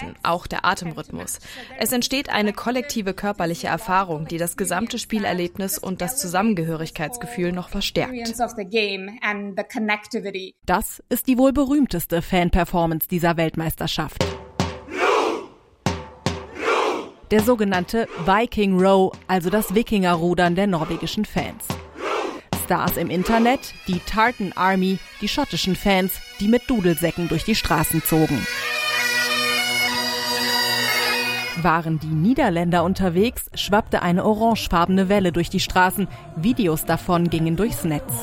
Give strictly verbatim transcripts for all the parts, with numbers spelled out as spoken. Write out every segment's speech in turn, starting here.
mithelfen, auch der Atemrhythmus. Es entsteht eine kollektive körperliche Erfahrung, die das gesamte Spielerlebnis und das Zusammengehörigkeitsgefühl noch verstärkt. Das ist die wohl berühmteste Fan-Performance dieser Weltmeisterschaft. Der sogenannte Viking Row, also das Wikingerrudern der norwegischen Fans. Stars im Internet, die Tartan Army, die schottischen Fans, die mit Dudelsäcken durch die Straßen zogen. Waren die Niederländer unterwegs, schwappte eine orangefarbene Welle durch die Straßen. Videos davon gingen durchs Netz.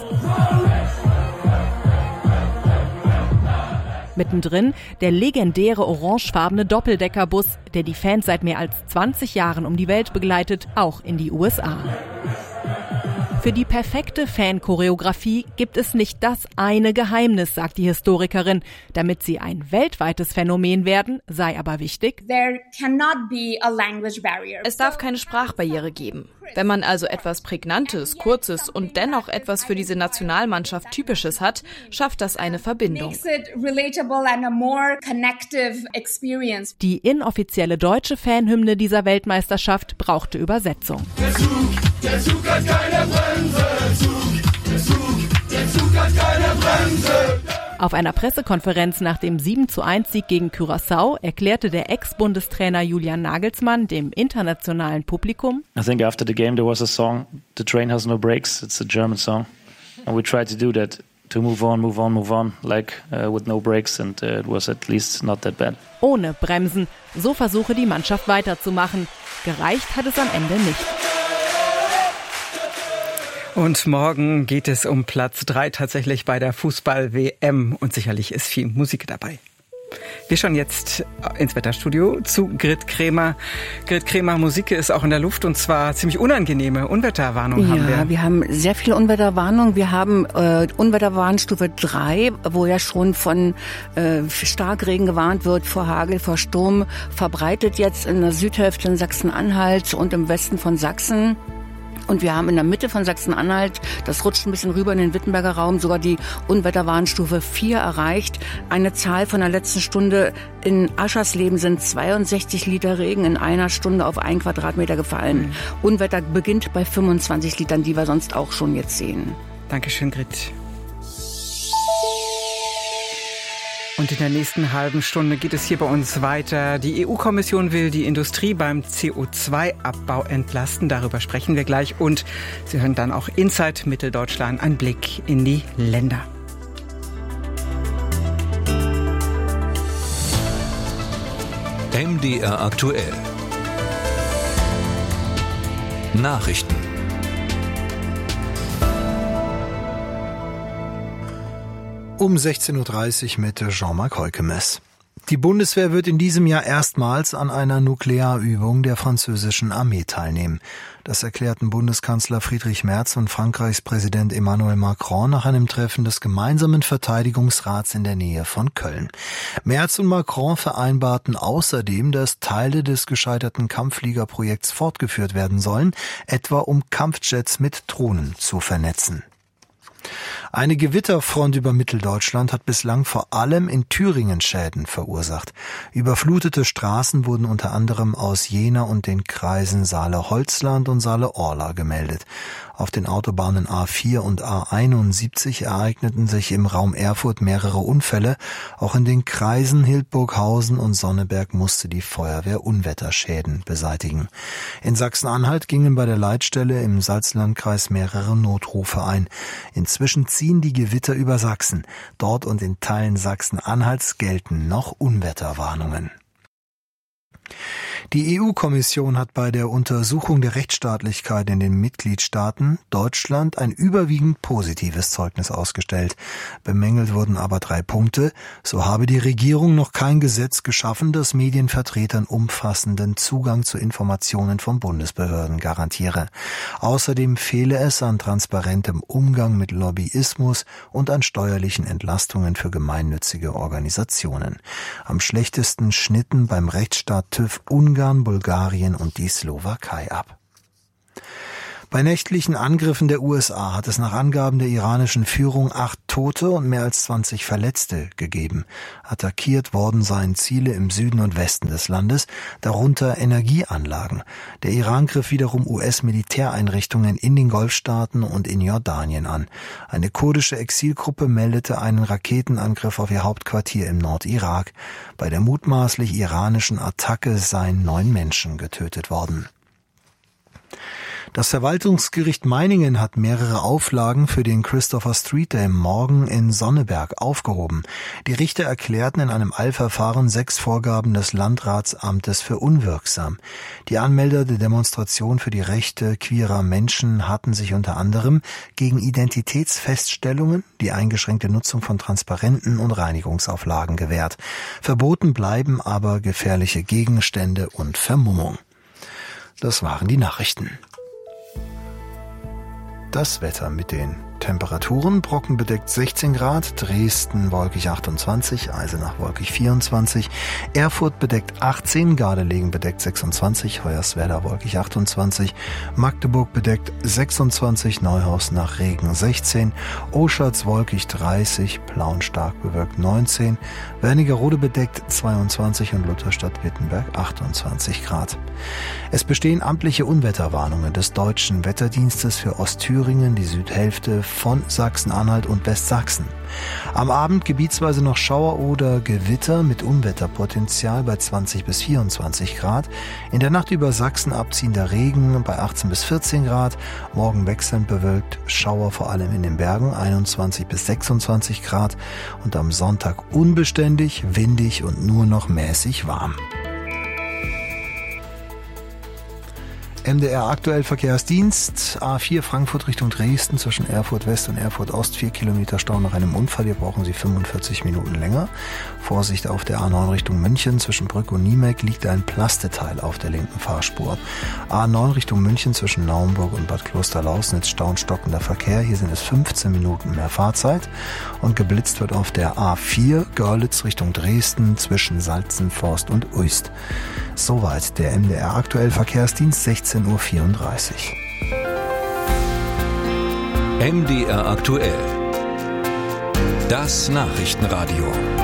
Mittendrin der legendäre orangefarbene Doppeldeckerbus, der die Fans seit mehr als zwanzig Jahren um die Welt begleitet, auch in die U S A. Für die perfekte Fan-Choreografie gibt es nicht das eine Geheimnis, sagt die Historikerin. Damit sie ein weltweites Phänomen werden, sei aber wichtig: Es darf keine Sprachbarriere geben. Wenn man also etwas Prägnantes, Kurzes und dennoch etwas für diese Nationalmannschaft Typisches hat, schafft das eine Verbindung. Die inoffizielle deutsche Fanhymne dieser Weltmeisterschaft brauchte Übersetzung. Der Zug, der Zug hat keine Bremse. Zug, der Zug, der Zug hat keine Bremse. Auf einer Pressekonferenz nach dem sieben zu eins Sieg gegen Curaçao erklärte der Ex-Bundestrainer Julian Nagelsmann dem internationalen Publikum: I think after the game there was a song, The Train Has No Brakes. It's a German song. And we tried to do that, to move on, move on, move on, like uh, with no brakes, and uh, it was at least not that bad. Ohne Bremsen. So versuche die Mannschaft weiterzumachen. Gereicht hat es am Ende nicht. Und morgen geht es um Platz drei tatsächlich bei der Fußball-W M und sicherlich ist viel Musik dabei. Wir schauen jetzt ins Wetterstudio zu Grit Kremer. Grit Kremer, Musik ist auch in der Luft und zwar ziemlich unangenehme Unwetterwarnungen ja, haben wir. Ja, wir haben sehr viele Unwetterwarnungen. Wir haben äh, Unwetterwarnstufe drei, wo ja schon von äh, Starkregen gewarnt wird, vor Hagel, vor Sturm, verbreitet jetzt in der Südhälfte in Sachsen-Anhalt und im Westen von Sachsen. Und wir haben in der Mitte von Sachsen-Anhalt, das rutscht ein bisschen rüber in den Wittenberger Raum, sogar die Unwetterwarnstufe vier erreicht. Eine Zahl von der letzten Stunde: in Aschersleben sind zweiundsechzig Liter Regen in einer Stunde auf einen Quadratmeter gefallen. Mhm. Unwetter beginnt bei fünfundzwanzig Litern, die wir sonst auch schon jetzt sehen. Dankeschön, Grit. Und in der nächsten halben Stunde geht es hier bei uns weiter. Die E U-Kommission will die Industrie beim C O zwei Abbau entlasten. Darüber sprechen wir gleich. Und Sie hören dann auch Inside Mitteldeutschland, ein Blick in die Länder. M D R aktuell. Nachrichten. Um sechzehn Uhr dreißig mit Jean-Marc Heukemes. Die Bundeswehr wird in diesem Jahr erstmals an einer Nuklearübung der französischen Armee teilnehmen. Das erklärten Bundeskanzler Friedrich Merz und Frankreichs Präsident Emmanuel Macron nach einem Treffen des gemeinsamen Verteidigungsrats in der Nähe von Köln. Merz und Macron vereinbarten außerdem, dass Teile des gescheiterten Kampffliegerprojekts fortgeführt werden sollen, etwa um Kampfjets mit Drohnen zu vernetzen. Eine Gewitterfront über Mitteldeutschland hat bislang vor allem in Thüringen Schäden verursacht. Überflutete Straßen wurden unter anderem aus Jena und den Kreisen Saale-Holzland und Saale-Orla gemeldet. Auf den Autobahnen A vier und A einundsiebzig ereigneten sich im Raum Erfurt mehrere Unfälle. Auch in den Kreisen Hildburghausen und Sonneberg musste die Feuerwehr Unwetterschäden beseitigen. In Sachsen-Anhalt gingen bei der Leitstelle im Salzlandkreis mehrere Notrufe ein. Inzwischen ziehen die Gewitter über Sachsen. Dort und in Teilen Sachsen-Anhalts gelten noch Unwetterwarnungen. Die E U-Kommission hat bei der Untersuchung der Rechtsstaatlichkeit in den Mitgliedstaaten Deutschland ein überwiegend positives Zeugnis ausgestellt. Bemängelt wurden aber drei Punkte. So habe die Regierung noch kein Gesetz geschaffen, das Medienvertretern umfassenden Zugang zu Informationen von Bundesbehörden garantiere. Außerdem fehle es an transparentem Umgang mit Lobbyismus und an steuerlichen Entlastungen für gemeinnützige Organisationen. Am schlechtesten schnitten beim Rechtsstaat TÜV Ungarn, Bulgarien und die Slowakei ab. Bei nächtlichen Angriffen der U S A hat es nach Angaben der iranischen Führung acht Tote und mehr als zwanzig Verletzte gegeben. Attackiert worden seien Ziele im Süden und Westen des Landes, darunter Energieanlagen. Der Iran griff wiederum U S-Militäreinrichtungen in den Golfstaaten und in Jordanien an. Eine kurdische Exilgruppe meldete einen Raketenangriff auf ihr Hauptquartier im Nordirak. Bei der mutmaßlich iranischen Attacke seien neun Menschen getötet worden. Das Verwaltungsgericht Meiningen hat mehrere Auflagen für den Christopher Street Day morgen in Sonneberg aufgehoben. Die Richter erklärten in einem Eilverfahren sechs Vorgaben des Landratsamtes für unwirksam. Die Anmelder der Demonstration für die Rechte queerer Menschen hatten sich unter anderem gegen Identitätsfeststellungen, die eingeschränkte Nutzung von Transparenten und Reinigungsauflagen gewährt. Verboten bleiben aber gefährliche Gegenstände und Vermummung. Das waren die Nachrichten. Das Wetter mit den Temperaturen: Brocken bedeckt sechzehn Grad, Dresden wolkig achtundzwanzig, Eisenach wolkig vierundzwanzig, Erfurt bedeckt achtzehn, Gardelegen bedeckt sechsundzwanzig, Hoyerswerda wolkig achtundzwanzig, Magdeburg bedeckt sechsundzwanzig, Neuhaus nach Regen sechzehn, Oschatz wolkig dreißig, Plauen stark bewölkt neunzehn, Wernigerode bedeckt zweiundzwanzig und Lutherstadt-Wittenberg achtundzwanzig Grad. Es bestehen amtliche Unwetterwarnungen des Deutschen Wetterdienstes für Ostthüringen, die Südhälfte von Sachsen-Anhalt und Westsachsen. Am Abend gebietsweise noch Schauer oder Gewitter mit Unwetterpotenzial bei zwanzig bis vierundzwanzig Grad. In der Nacht über Sachsen abziehender Regen bei achtzehn bis vierzehn Grad. Morgen wechselnd bewölkt, Schauer vor allem in den Bergen einundzwanzig bis sechsundzwanzig Grad. Und am Sonntag unbeständig, windig und nur noch mäßig warm. M D R aktuell Verkehrsdienst, A vier Frankfurt Richtung Dresden zwischen Erfurt West und Erfurt Ost, vier Kilometer Stau nach einem Unfall, hier brauchen Sie fünfundvierzig Minuten länger. Vorsicht auf der A neun Richtung München, zwischen Brück und Niemeck liegt ein Plasteteil auf der linken Fahrspur. A neun Richtung München zwischen Naumburg und Bad Klosterlausnitz, Stau und stockender Verkehr, hier sind es fünfzehn Minuten mehr Fahrzeit. Und geblitzt wird auf der A vier Görlitz Richtung Dresden zwischen Salzenforst und Uist. Soweit der M D R aktuell Verkehrsdienst, sechzehn Uhr vierunddreißig. M D R aktuell. Das Nachrichtenradio.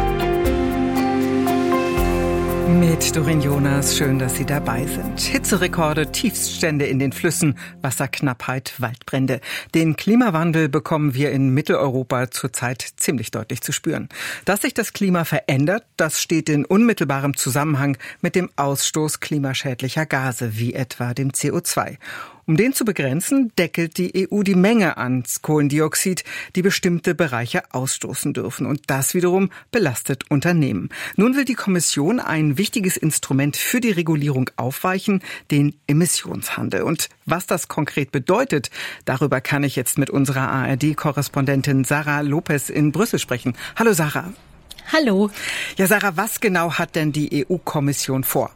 Mit Doreen Jonas, schön, dass Sie dabei sind. Hitzerekorde, Tiefststände in den Flüssen, Wasserknappheit, Waldbrände. Den Klimawandel bekommen wir in Mitteleuropa zurzeit ziemlich deutlich zu spüren. Dass sich das Klima verändert, das steht in unmittelbarem Zusammenhang mit dem Ausstoß klimaschädlicher Gase, wie etwa dem C O zwei. Um den zu begrenzen, deckelt die E U die Menge an Kohlendioxid, die bestimmte Bereiche ausstoßen dürfen. Und das wiederum belastet Unternehmen. Nun will die Kommission ein wichtiges Instrument für die Regulierung aufweichen, den Emissionshandel. Und was das konkret bedeutet, darüber kann ich jetzt mit unserer A R D-Korrespondentin Sarah Lopez in Brüssel sprechen. Hallo Sarah. Hallo. Ja, Sarah, was genau hat denn die E U-Kommission vor?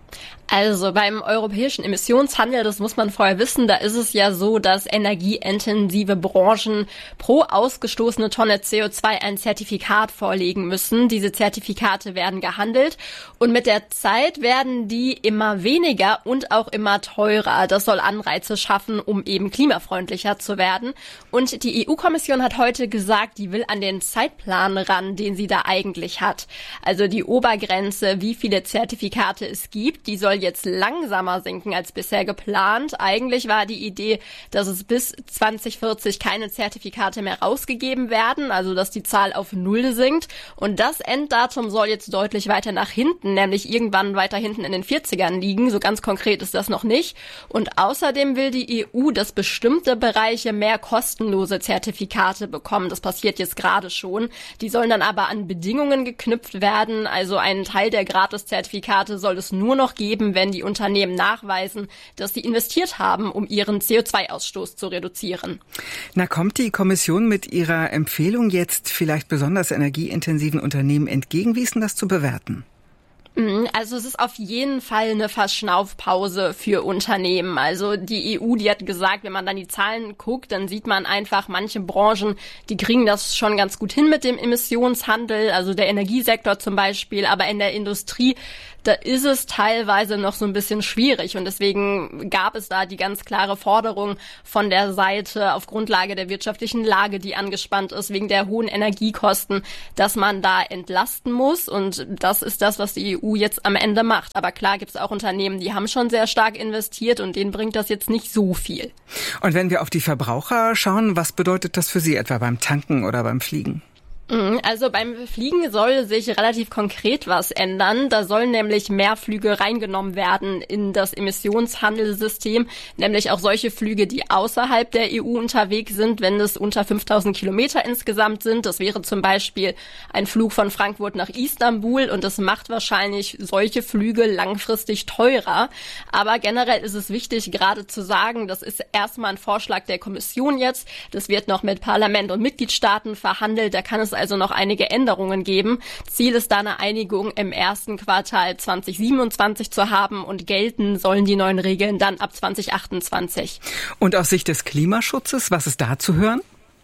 Also beim europäischen Emissionshandel, das muss man vorher wissen, da ist es ja so, dass energieintensive Branchen pro ausgestoßene Tonne C O zwei ein Zertifikat vorlegen müssen. Diese Zertifikate werden gehandelt und mit der Zeit werden die immer weniger und auch immer teurer. Das soll Anreize schaffen, um eben klimafreundlicher zu werden. Und die E U-Kommission hat heute gesagt, die will an den Zeitplan ran, den sie da eigentlich hat. Also die Obergrenze, wie viele Zertifikate es gibt, die soll jetzt langsamer sinken als bisher geplant. Eigentlich war die Idee, dass es bis zwanzig vierzig keine Zertifikate mehr rausgegeben werden, also dass die Zahl auf Null sinkt. Und das Enddatum soll jetzt deutlich weiter nach hinten, nämlich irgendwann weiter hinten in den vierzigern liegen. So ganz konkret ist das noch nicht. Und außerdem will die E U, dass bestimmte Bereiche mehr kostenlose Zertifikate bekommen. Das passiert jetzt gerade schon. Die sollen dann aber an Bedingungen geknüpft werden. Also einen Teil der Gratiszertifikate soll es nur noch geben, wenn die Unternehmen nachweisen, dass sie investiert haben, um ihren C O zwei Ausstoß zu reduzieren. Na, kommt die Kommission mit ihrer Empfehlung jetzt vielleicht besonders energieintensiven Unternehmen entgegen? Wie ist denn das zu bewerten? Also es ist auf jeden Fall eine Verschnaufpause für Unternehmen. Also die E U, die hat gesagt, wenn man dann die Zahlen guckt, dann sieht man einfach, manche Branchen, die kriegen das schon ganz gut hin mit dem Emissionshandel, also der Energiesektor zum Beispiel, aber in der Industrie, da ist es teilweise noch so ein bisschen schwierig und deswegen gab es da die ganz klare Forderung von der Seite auf Grundlage der wirtschaftlichen Lage, die angespannt ist, wegen der hohen Energiekosten, dass man da entlasten muss und das ist das, was die E U jetzt am Ende macht. Aber klar gibt es auch Unternehmen, die haben schon sehr stark investiert und denen bringt das jetzt nicht so viel. Und wenn wir auf die Verbraucher schauen, was bedeutet das für Sie etwa beim Tanken oder beim Fliegen? Also beim Fliegen soll sich relativ konkret was ändern. Da sollen nämlich mehr Flüge reingenommen werden in das Emissionshandelssystem, nämlich auch solche Flüge, die außerhalb der E U unterwegs sind, wenn es unter fünftausend Kilometer insgesamt sind. Das wäre zum Beispiel ein Flug von Frankfurt nach Istanbul und das macht wahrscheinlich solche Flüge langfristig teurer. Aber generell ist es wichtig, gerade zu sagen, das ist erstmal ein Vorschlag der Kommission jetzt. Das wird noch mit Parlament und Mitgliedstaaten verhandelt. Da kann es also noch einige Änderungen geben. Ziel ist da eine Einigung im ersten Quartal zwanzig siebenundzwanzig zu haben und gelten sollen die neuen Regeln dann ab zwanzig achtundzwanzig. Und aus Sicht des Klimaschutzes, was ist da zu hören?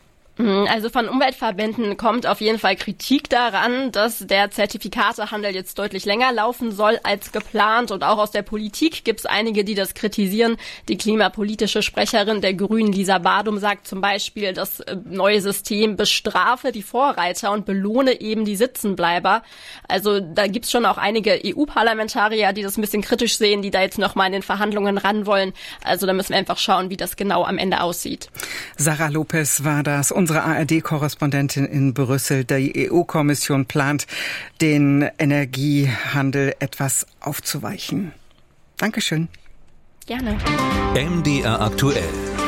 Also von Umweltverbänden kommt auf jeden Fall Kritik daran, dass der Zertifikatehandel jetzt deutlich länger laufen soll als geplant. Und auch aus der Politik gibt es einige, die das kritisieren. Die klimapolitische Sprecherin der Grünen, Lisa Badum, sagt zum Beispiel, das neue System bestrafe die Vorreiter und belohne eben die Sitzenbleiber. Also da gibt es schon auch einige E U-Parlamentarier, die das ein bisschen kritisch sehen, die da jetzt nochmal in den Verhandlungen ran wollen. Also da müssen wir einfach schauen, wie das genau am Ende aussieht. Sarah Lopez war das, unsere A R D-Korrespondentin in Brüssel. Die E U-Kommission plant, den Energiehandel etwas aufzuweichen. Dankeschön. Gerne. M D R aktuell.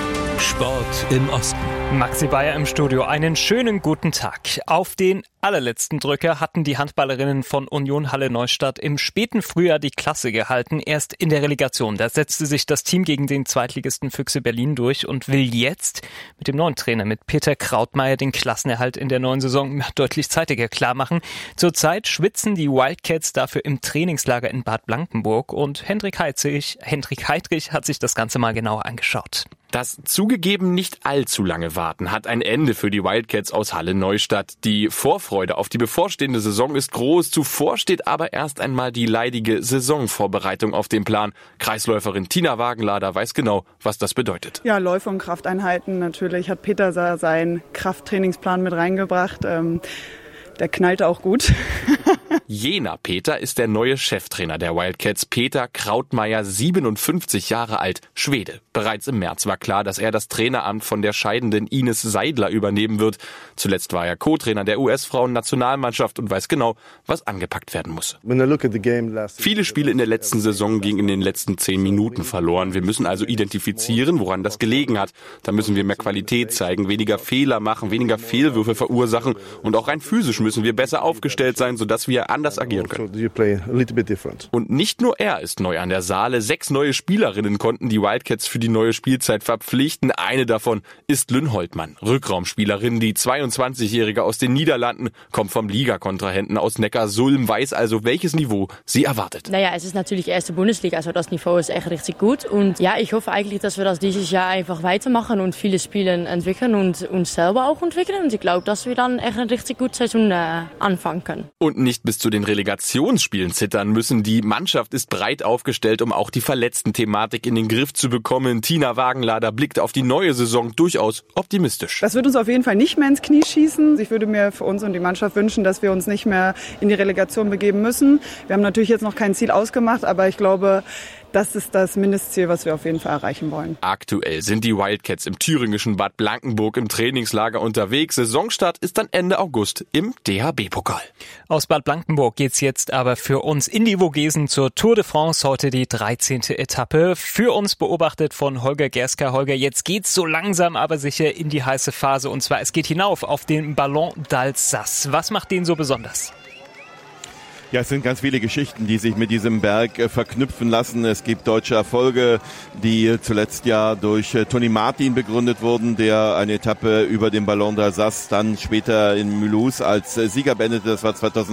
Sport im Osten. Maxi Bayer im Studio. Einen schönen guten Tag. Auf den allerletzten Drücker hatten die Handballerinnen von Union Halle Neustadt im späten Frühjahr die Klasse gehalten. Erst in der Relegation. Da setzte sich das Team gegen den Zweitligisten Füchse Berlin durch und will jetzt mit dem neuen Trainer, mit Peter Krautmeier, den Klassenerhalt in der neuen Saison deutlich zeitiger klar machen. Zurzeit schwitzen die Wildcats dafür im Trainingslager in Bad Blankenburg und Hendrik Heidrich, Hendrik Heidrich hat sich das Ganze mal genauer angeschaut. Das zugegeben nicht allzu lange Warten hat ein Ende für die Wildcats aus Halle Neustadt. Die Vorfreude auf die bevorstehende Saison ist groß. Zuvor steht aber erst einmal die leidige Saisonvorbereitung auf dem Plan. Kreisläuferin Tina Wagenlader weiß genau, was das bedeutet. Ja, Läufe und Krafteinheiten. Natürlich hat Peter seinen Krafttrainingsplan mit reingebracht. Ähm, der knallte auch gut. Jener Peter ist der neue Cheftrainer der Wildcats. Peter Krautmeier, siebenundfünfzig Jahre alt, Schwede. Bereits im März war klar, dass er das Traineramt von der scheidenden Ines Seidler übernehmen wird. Zuletzt war er Co-Trainer der U S-Frauen-Nationalmannschaft und weiß genau, was angepackt werden muss. Viele Spiele in der letzten Saison gingen in den letzten zehn Minuten verloren. Wir müssen also identifizieren, woran das gelegen hat. Da müssen wir mehr Qualität zeigen, weniger Fehler machen, weniger Fehlwürfe verursachen und auch rein physisch müssen wir besser aufgestellt sein, sodass wir anders agieren können. Und nicht nur er ist neu an der Saale. Sechs neue Spielerinnen konnten die Wildcats für die neue Spielzeit verpflichten. Eine davon ist Lynn Holtmann, Rückraumspielerin. Die zweiundzwanzigjährige aus den Niederlanden kommt vom Ligakontrahenten aus Neckarsulm, weiß also, welches Niveau sie erwartet. Naja, es ist natürlich erste Bundesliga, also das Niveau ist echt richtig gut. Und ja, ich hoffe eigentlich, dass wir das dieses Jahr einfach weitermachen und viele Spiele entwickeln und uns selber auch entwickeln. Und ich glaube, dass wir dann echt eine richtig gute Saison äh, anfangen können. Und nicht bis zu den Relegationsspielen zittern müssen. Die Mannschaft ist breit aufgestellt, um auch die Verletzten-Thematik in den Griff zu bekommen. Tina Wagenlader blickt auf die neue Saison durchaus optimistisch. Das wird uns auf jeden Fall nicht mehr ins Knie schießen. Ich würde mir für uns und die Mannschaft wünschen, dass wir uns nicht mehr in die Relegation begeben müssen. Wir haben natürlich jetzt noch kein Ziel ausgemacht, aber ich glaube, das ist das Mindestziel, was wir auf jeden Fall erreichen wollen. Aktuell sind die Wildcats im thüringischen Bad Blankenburg im Trainingslager unterwegs. Saisonstart ist dann Ende August im D H B-Pokal. Aus Bad Blankenburg geht's jetzt aber für uns in die Vogesen zur Tour de France. Heute die dreizehnte Etappe. Für uns beobachtet von Holger Gerska. Holger, jetzt geht's so langsam aber sicher in die heiße Phase. Und zwar, es geht hinauf auf den Ballon d'Alsace. Was macht den so besonders? Ja, es sind ganz viele Geschichten, die sich mit diesem Berg äh, verknüpfen lassen. Es gibt deutsche Erfolge, die zuletzt ja durch äh, Tony Martin begründet wurden, der eine Etappe über den Ballon d'Alsace dann später in Mulhouse als äh, Sieger beendete. Das war zweitausendvierzehn.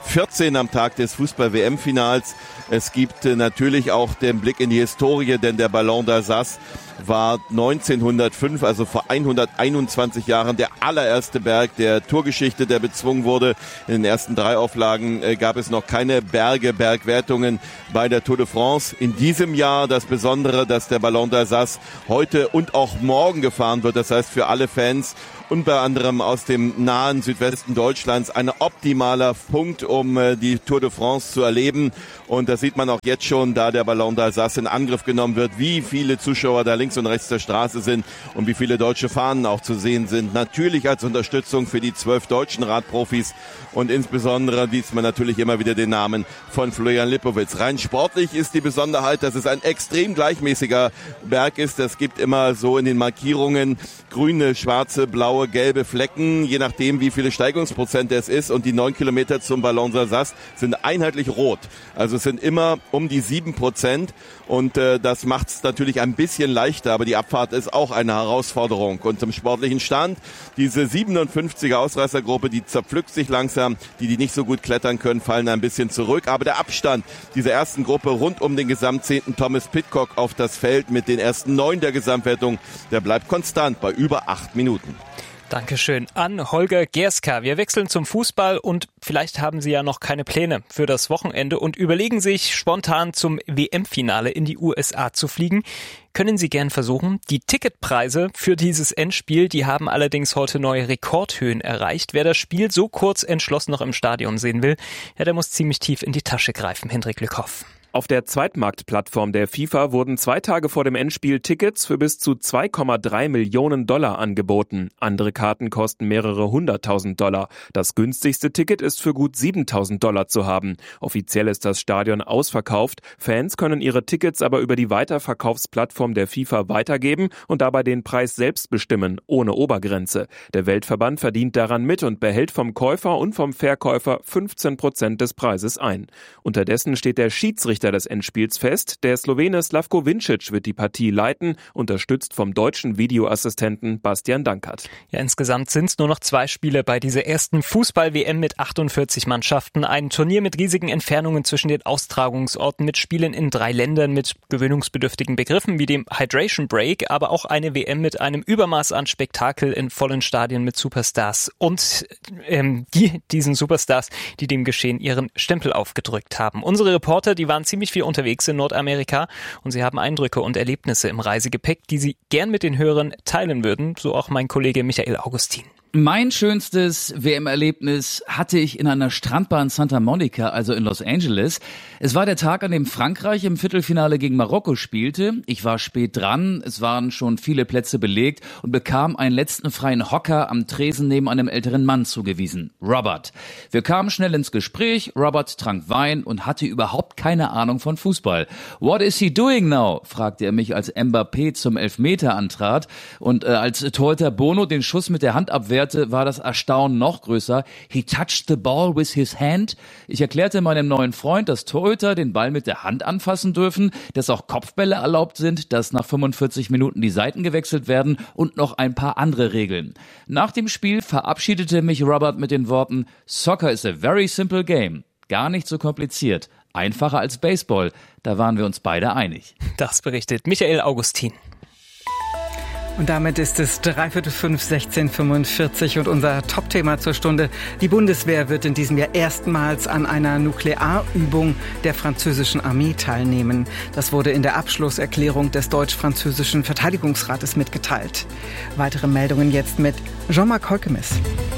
vierzehn am Tag des Fußball-W M-Finals. Es gibt äh, natürlich auch den Blick in die Historie, denn der Ballon d'Alsace war neunzehnhundertfünf, also vor hunderteinundzwanzig Jahren, der allererste Berg der Tourgeschichte, der bezwungen wurde. In den ersten drei Auflagen äh, gab es noch keine Berge, Bergwertungen bei der Tour de France. In diesem Jahr das Besondere, dass der Ballon d'Alsace heute und auch morgen gefahren wird. Das heißt für alle Fans, unter anderem aus dem nahen Südwesten Deutschlands, ein optimaler Punkt, um äh, die Tour de France zu erleben. Und das sieht man auch jetzt schon, da der Ballon d'Alsace in Angriff genommen wird, wie viele Zuschauer da links und rechts der Straße sind und wie viele deutsche Fahnen auch zu sehen sind. Natürlich als Unterstützung für die zwölf deutschen Radprofis und insbesondere liest man natürlich immer wieder den Namen von Florian Lipowitz. Rein sportlich ist die Besonderheit, dass es ein extrem gleichmäßiger Berg ist. Es gibt immer so in den Markierungen grüne, schwarze, blaue, gelbe Flecken, je nachdem wie viele Steigungsprozente es ist, und die neun Kilometer zum Ballon d'Alsace sind einheitlich rot. Also es sind immer um die sieben Prozent und äh, das macht es natürlich ein bisschen leichter, aber die Abfahrt ist auch eine Herausforderung. Und zum sportlichen Stand, diese siebenundfünfziger Ausreißergruppe, die zerpflückt sich langsam, die, die nicht so gut klettern können, fallen ein bisschen zurück, aber der Abstand dieser ersten Gruppe rund um den Gesamtzehnten Thomas Pidcock auf das Feld mit den ersten neun der Gesamtwertung, der bleibt konstant bei über acht Minuten. Dankeschön an Holger Gerska. Wir wechseln zum Fußball und vielleicht haben Sie ja noch keine Pläne für das Wochenende und überlegen sich spontan zum W M-Finale in die U S A zu fliegen. Können Sie gern versuchen. Die Ticketpreise für dieses Endspiel, die haben allerdings heute neue Rekordhöhen erreicht. Wer das Spiel so kurz entschlossen noch im Stadion sehen will, ja, der muss ziemlich tief in die Tasche greifen. Hendrik Lückhoff. Auf der Zweitmarktplattform der FIFA wurden zwei Tage vor dem Endspiel Tickets für bis zu zwei Komma drei Millionen Dollar angeboten. Andere Karten kosten mehrere hunderttausend Dollar. Das günstigste Ticket ist für gut siebentausend Dollar zu haben. Offiziell ist das Stadion ausverkauft. Fans können ihre Tickets aber über die Weiterverkaufsplattform der FIFA weitergeben und dabei den Preis selbst bestimmen, ohne Obergrenze. Der Weltverband verdient daran mit und behält vom Käufer und vom Verkäufer fünfzehn Prozent des Preises ein. Unterdessen steht der Schiedsrichter des Endspiels fest. Der Slowene Slavko Vincic wird die Partie leiten, unterstützt vom deutschen Videoassistenten Bastian Dankert. Ja, insgesamt sind es nur noch zwei Spiele bei dieser ersten Fußball-W M mit achtundvierzig Mannschaften. Ein Turnier mit riesigen Entfernungen zwischen den Austragungsorten, mit Spielen in drei Ländern, mit gewöhnungsbedürftigen Begriffen wie dem Hydration Break, aber auch eine W M mit einem Übermaß an Spektakel in vollen Stadien mit Superstars und ähm, die, diesen Superstars, die dem Geschehen ihren Stempel aufgedrückt haben. Unsere Reporter, die waren ziemlich viel unterwegs in Nordamerika und sie haben Eindrücke und Erlebnisse im Reisegepäck, die sie gern mit den Hörern teilen würden, so auch mein Kollege Michael Augustin. Mein schönstes W M-Erlebnis hatte ich in einer Strandbar in Santa Monica, also in Los Angeles. Es war der Tag, an dem Frankreich im Viertelfinale gegen Marokko spielte. Ich war spät dran, es waren schon viele Plätze belegt und bekam einen letzten freien Hocker am Tresen neben einem älteren Mann zugewiesen, Robert. Wir kamen schnell ins Gespräch, Robert trank Wein und hatte überhaupt keine Ahnung von Fußball. What is he doing now? Fragte er mich, als Mbappé zum Elfmeter antrat und äh, als Torhüter Bono den Schuss mit der Hand abwehrte, war das Erstaunen noch größer. He touched the ball with his hand. Ich erklärte meinem neuen Freund, dass Torhüter den Ball mit der Hand anfassen dürfen, dass auch Kopfbälle erlaubt sind, dass nach fünfundvierzig Minuten die Seiten gewechselt werden und noch ein paar andere Regeln. Nach dem Spiel verabschiedete mich Robert mit den Worten: Soccer is a very simple game. Gar nicht so kompliziert. Einfacher als Baseball. Da waren wir uns beide einig. Das berichtet Michael Augustin. Und damit ist es dreiviertel fünf, sechzehn Uhr fünfundvierzig und unser Top-Thema zur Stunde. Die Bundeswehr wird in diesem Jahr erstmals an einer Nuklearübung der französischen Armee teilnehmen. Das wurde in der Abschlusserklärung des deutsch-französischen Verteidigungsrates mitgeteilt. Weitere Meldungen jetzt mit Jean-Marc Heukemes.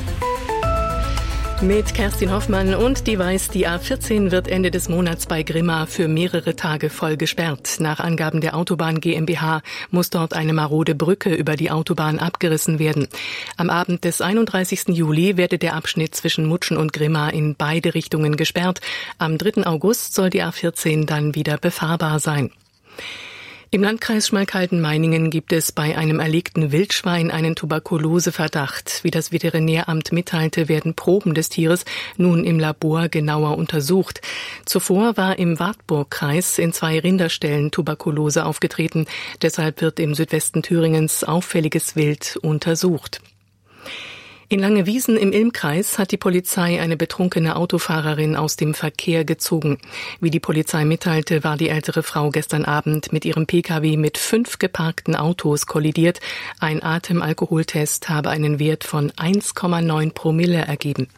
Mit Kerstin Hoffmann und die Weiß, die A vierzehn wird Ende des Monats bei Grimma für mehrere Tage voll gesperrt. Nach Angaben der Autobahn GmbH muss dort eine marode Brücke über die Autobahn abgerissen werden. Am Abend des einunddreißigsten Juli werde der Abschnitt zwischen Mutschen und Grimma in beide Richtungen gesperrt. Am dritten August soll die A vierzehn dann wieder befahrbar sein. Im Landkreis Schmalkalden-Meiningen gibt es bei einem erlegten Wildschwein einen Tuberkuloseverdacht. Wie das Veterinäramt mitteilte, werden Proben des Tieres nun im Labor genauer untersucht. Zuvor war im Wartburgkreis in zwei Rinderställen Tuberkulose aufgetreten. Deshalb wird im Südwesten Thüringens auffälliges Wild untersucht. In Langewiesen im Ilmkreis hat die Polizei eine betrunkene Autofahrerin aus dem Verkehr gezogen. Wie die Polizei mitteilte, war die ältere Frau gestern Abend mit ihrem Pkw mit fünf geparkten Autos kollidiert. Ein Atemalkoholtest habe einen Wert von eins Komma neun Promille ergeben.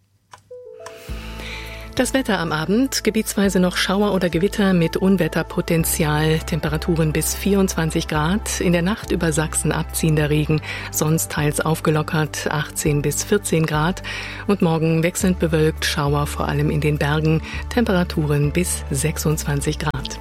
Das Wetter am Abend, gebietsweise noch Schauer oder Gewitter mit Unwetterpotenzial, Temperaturen bis vierundzwanzig Grad, in der Nacht über Sachsen abziehender Regen, sonst teils aufgelockert achtzehn bis vierzehn Grad und morgen wechselnd bewölkt, Schauer vor allem in den Bergen, Temperaturen bis sechsundzwanzig Grad.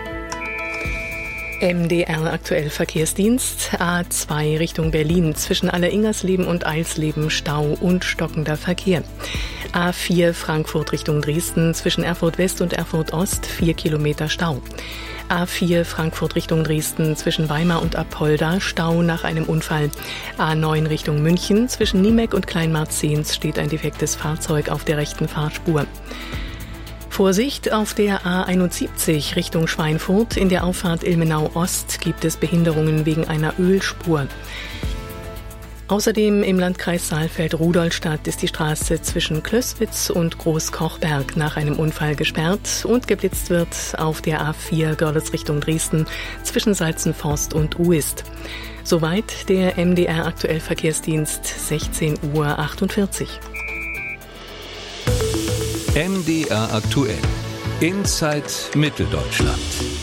M D R aktuell Verkehrsdienst, A zwei Richtung Berlin, zwischen Alleringersleben und Eilsleben Stau und stockender Verkehr. A vier Frankfurt Richtung Dresden, zwischen Erfurt West und Erfurt Ost, vier Kilometer Stau. A vier Frankfurt Richtung Dresden, zwischen Weimar und Apolda, Stau nach einem Unfall. A neun Richtung München, zwischen Niemek und Kleinmarzens steht ein defektes Fahrzeug auf der rechten Fahrspur. Vorsicht, auf der A einundsiebzig Richtung Schweinfurt, in der Auffahrt Ilmenau Ost gibt es Behinderungen wegen einer Ölspur. Außerdem im Landkreis Saalfeld-Rudolstadt ist die Straße zwischen Klößwitz und Großkochberg nach einem Unfall gesperrt und geblitzt wird auf der A vier Görlitz Richtung Dresden zwischen Salzenforst und Uist. Soweit der M D R aktuell Verkehrsdienst, sechzehn Uhr achtundvierzig. M D R aktuell. Inside Mitteldeutschland.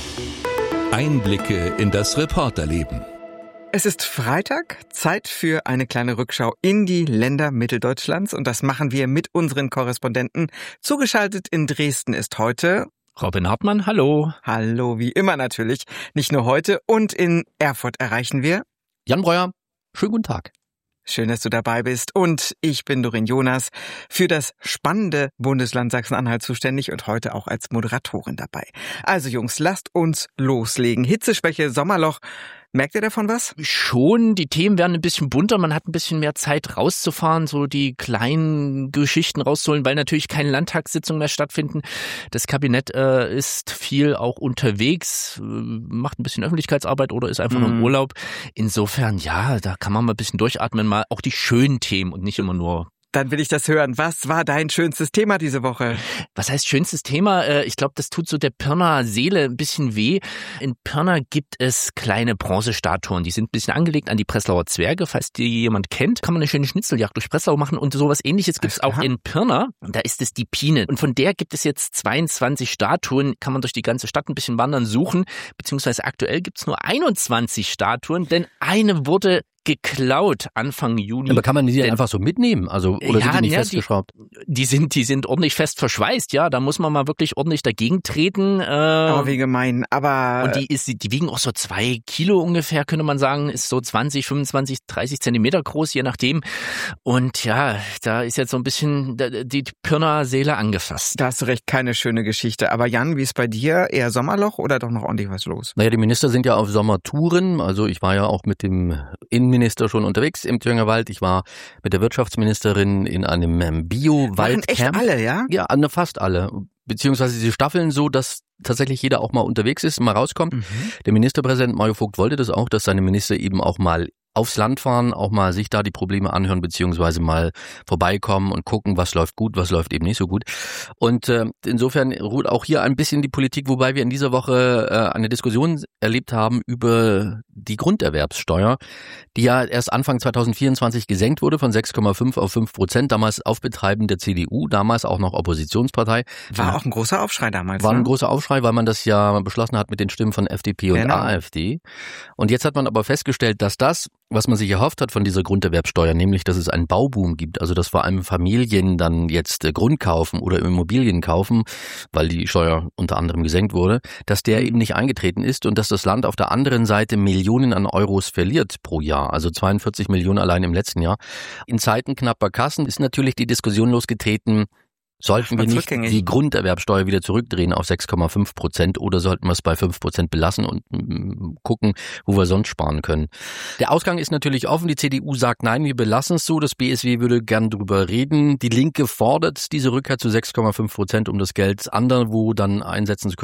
Einblicke in das Reporterleben. Es ist Freitag, Zeit für eine kleine Rückschau in die Länder Mitteldeutschlands und das machen wir mit unseren Korrespondenten. Zugeschaltet in Dresden ist heute Robin Hartmann, hallo. Hallo, wie immer natürlich. Nicht nur heute, und in Erfurt erreichen wir Jan Breuer, schönen guten Tag. Schön, dass du dabei bist. Und ich bin Doreen Jonas, für das spannende Bundesland Sachsen-Anhalt zuständig und heute auch als Moderatorin dabei. Also Jungs, lasst uns loslegen. Hitzeschwäche, Sommerloch. Merkt ihr davon was? Schon, die Themen werden ein bisschen bunter, man hat ein bisschen mehr Zeit rauszufahren, so die kleinen Geschichten rauszuholen, weil natürlich keine Landtagssitzungen mehr stattfinden. Das Kabinett äh, ist viel auch unterwegs, äh, macht ein bisschen Öffentlichkeitsarbeit oder ist einfach mhm. im Urlaub. Insofern, ja, da kann man mal ein bisschen durchatmen, mal auch die schönen Themen und nicht immer nur. Dann will ich das hören. Was war dein schönstes Thema diese Woche? Was heißt schönstes Thema? Ich glaube, das tut so der Pirnaer Seele ein bisschen weh. In Pirna gibt es kleine Bronzestatuen. Die sind ein bisschen angelegt an die Breslauer Zwerge. Falls die jemand kennt, kann man eine schöne Schnitzeljagd durch Breslau machen. Und sowas Ähnliches gibt es auch in Pirna. Da ist es die Pine. Und von der gibt es jetzt zweiundzwanzig Statuen. Kann man durch die ganze Stadt ein bisschen wandern, suchen. Beziehungsweise aktuell gibt es nur einundzwanzig Statuen, denn eine wurde geklaut Anfang Juni. Aber kann man die einfach so mitnehmen? Also, oder ja, sind die nicht ja, festgeschraubt? Die, die sind, die sind ordentlich fest verschweißt, ja. Da muss man mal wirklich ordentlich dagegen treten. Äh, aber wie gemein, aber. Und die ist, die wiegen auch so zwei Kilo ungefähr, könnte man sagen. Ist so zwanzig, fünfundzwanzig, dreißig Zentimeter groß, je nachdem. Und ja, da ist jetzt so ein bisschen die Pirnaer Seele angefasst. Da hast du recht, keine schöne Geschichte. Aber Jan, wie ist bei dir? Eher Sommerloch oder doch noch ordentlich was los? Naja, die Minister sind ja auf Sommertouren. Also ich war ja auch mit dem Innenminister Minister schon unterwegs im Thüringer Wald. Ich war mit der Wirtschaftsministerin in einem Bio-Waldcamp. Echt alle, ja? Ja, fast alle. Beziehungsweise sie staffeln so, dass tatsächlich jeder auch mal unterwegs ist, mal rauskommt. Mhm. Der Ministerpräsident Mario Vogt wollte das auch, dass seine Minister eben auch mal aufs Land fahren, auch mal sich da die Probleme anhören, beziehungsweise mal vorbeikommen und gucken, was läuft gut, was läuft eben nicht so gut. Und äh, insofern ruht auch hier ein bisschen die Politik, wobei wir in dieser Woche äh, eine Diskussion erlebt haben über die Grunderwerbssteuer, die ja erst Anfang zwanzig vierundzwanzig gesenkt wurde von sechs Komma fünf auf fünf Prozent, damals auf Betreiben der C D U, damals auch noch Oppositionspartei. War auch ein großer Aufschrei damals. War ein ne? großer Aufschrei, weil man das ja beschlossen hat mit den Stimmen von F D P und genau. AfD. Und jetzt hat man aber festgestellt, dass das, was man sich erhofft hat von dieser Grunderwerbsteuer, nämlich, dass es einen Bauboom gibt, also dass vor allem Familien dann jetzt Grund kaufen oder Immobilien kaufen, weil die Steuer unter anderem gesenkt wurde, dass der eben nicht eingetreten ist und dass das Land auf der anderen Seite Millionen an Euros verliert pro Jahr, also zweiundvierzig Millionen allein im letzten Jahr. In Zeiten knapper Kassen ist natürlich die Diskussion losgetreten, sollten wir nicht die Grunderwerbsteuer wieder zurückdrehen auf sechs Komma fünf Prozent oder sollten wir es bei fünf Prozent belassen und gucken, wo wir sonst sparen können? Der Ausgang ist natürlich offen. Die C D U sagt, nein, wir belassen es so. Das B S W würde gern drüber reden. Die Linke fordert diese Rückkehr zu sechs Komma fünf Prozent, um das Geld anderswo dann einsetzen zu können.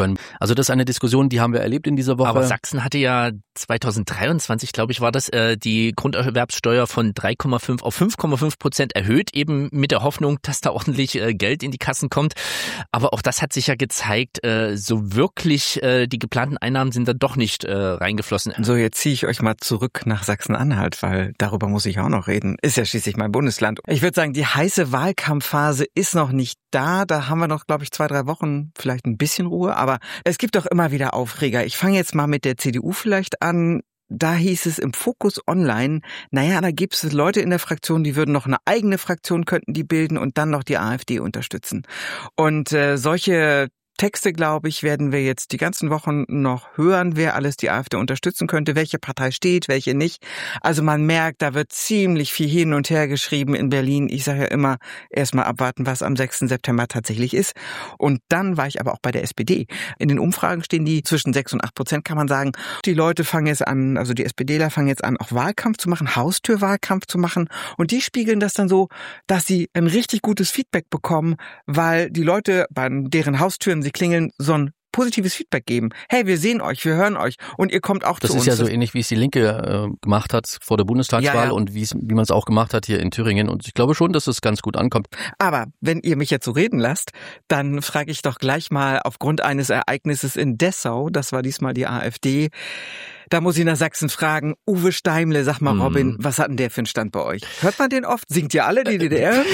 Also das ist eine Diskussion, die haben wir erlebt in dieser Woche. Aber Sachsen hatte ja zwanzig dreiundzwanzig, glaube ich, war das, äh, die Grunderwerbssteuer von drei Komma fünf auf fünf Komma fünf Prozent erhöht, eben mit der Hoffnung, dass da ordentlich äh, Geld in die Kassen kommt. Aber auch das hat sich ja gezeigt, äh, so wirklich äh, die geplanten Einnahmen sind dann doch nicht äh, reingeflossen. So, jetzt ziehe ich euch mal zurück nach Sachsen-Anhalt, weil darüber muss ich auch noch reden. Ist ja schließlich mein Bundesland. Ich würde sagen, die heiße Wahlkampfphase ist noch nicht da. Da haben wir noch, glaube ich, zwei, drei Wochen vielleicht ein bisschen Ruhe. Aber es gibt doch immer wieder Aufreger. Ich fange jetzt mal mit der C D U vielleicht an. Da hieß es im Fokus Online, naja, da gibt es Leute in der Fraktion, die würden noch eine eigene Fraktion, könnten die bilden und dann noch die AfD unterstützen. Und äh, solche Texte, glaube ich, werden wir jetzt die ganzen Wochen noch hören, wer alles die AfD unterstützen könnte, welche Partei steht, welche nicht. Also man merkt, da wird ziemlich viel hin und her geschrieben in Berlin. Ich sage ja immer, erstmal abwarten, was am sechsten September tatsächlich ist. Und dann war ich aber auch bei der S P D. In den Umfragen stehen die zwischen sechs und acht Prozent, kann man sagen. Die Leute fangen jetzt an, also die SPDler fangen jetzt an, auch Wahlkampf zu machen, Haustürwahlkampf zu machen. Und die spiegeln das dann so, dass sie ein richtig gutes Feedback bekommen, weil die Leute bei deren Haustüren sie klingeln, so ein positives Feedback geben. Hey, wir sehen euch, wir hören euch und ihr kommt auch das zu uns. Das ist ja so ähnlich, wie es die Linke äh, gemacht hat vor der Bundestagswahl ja, ja. und wie man es auch gemacht hat hier in Thüringen. Und ich glaube schon, dass es ganz gut ankommt. Aber wenn ihr mich jetzt so reden lasst, dann frage ich doch gleich mal aufgrund eines Ereignisses in Dessau, das war diesmal die AfD, da muss ich nach Sachsen fragen, Uwe Steimle, sag mal Robin, hm. was hat denn der für einen Stand bei euch? Hört man den oft? Singt ihr alle die D D R?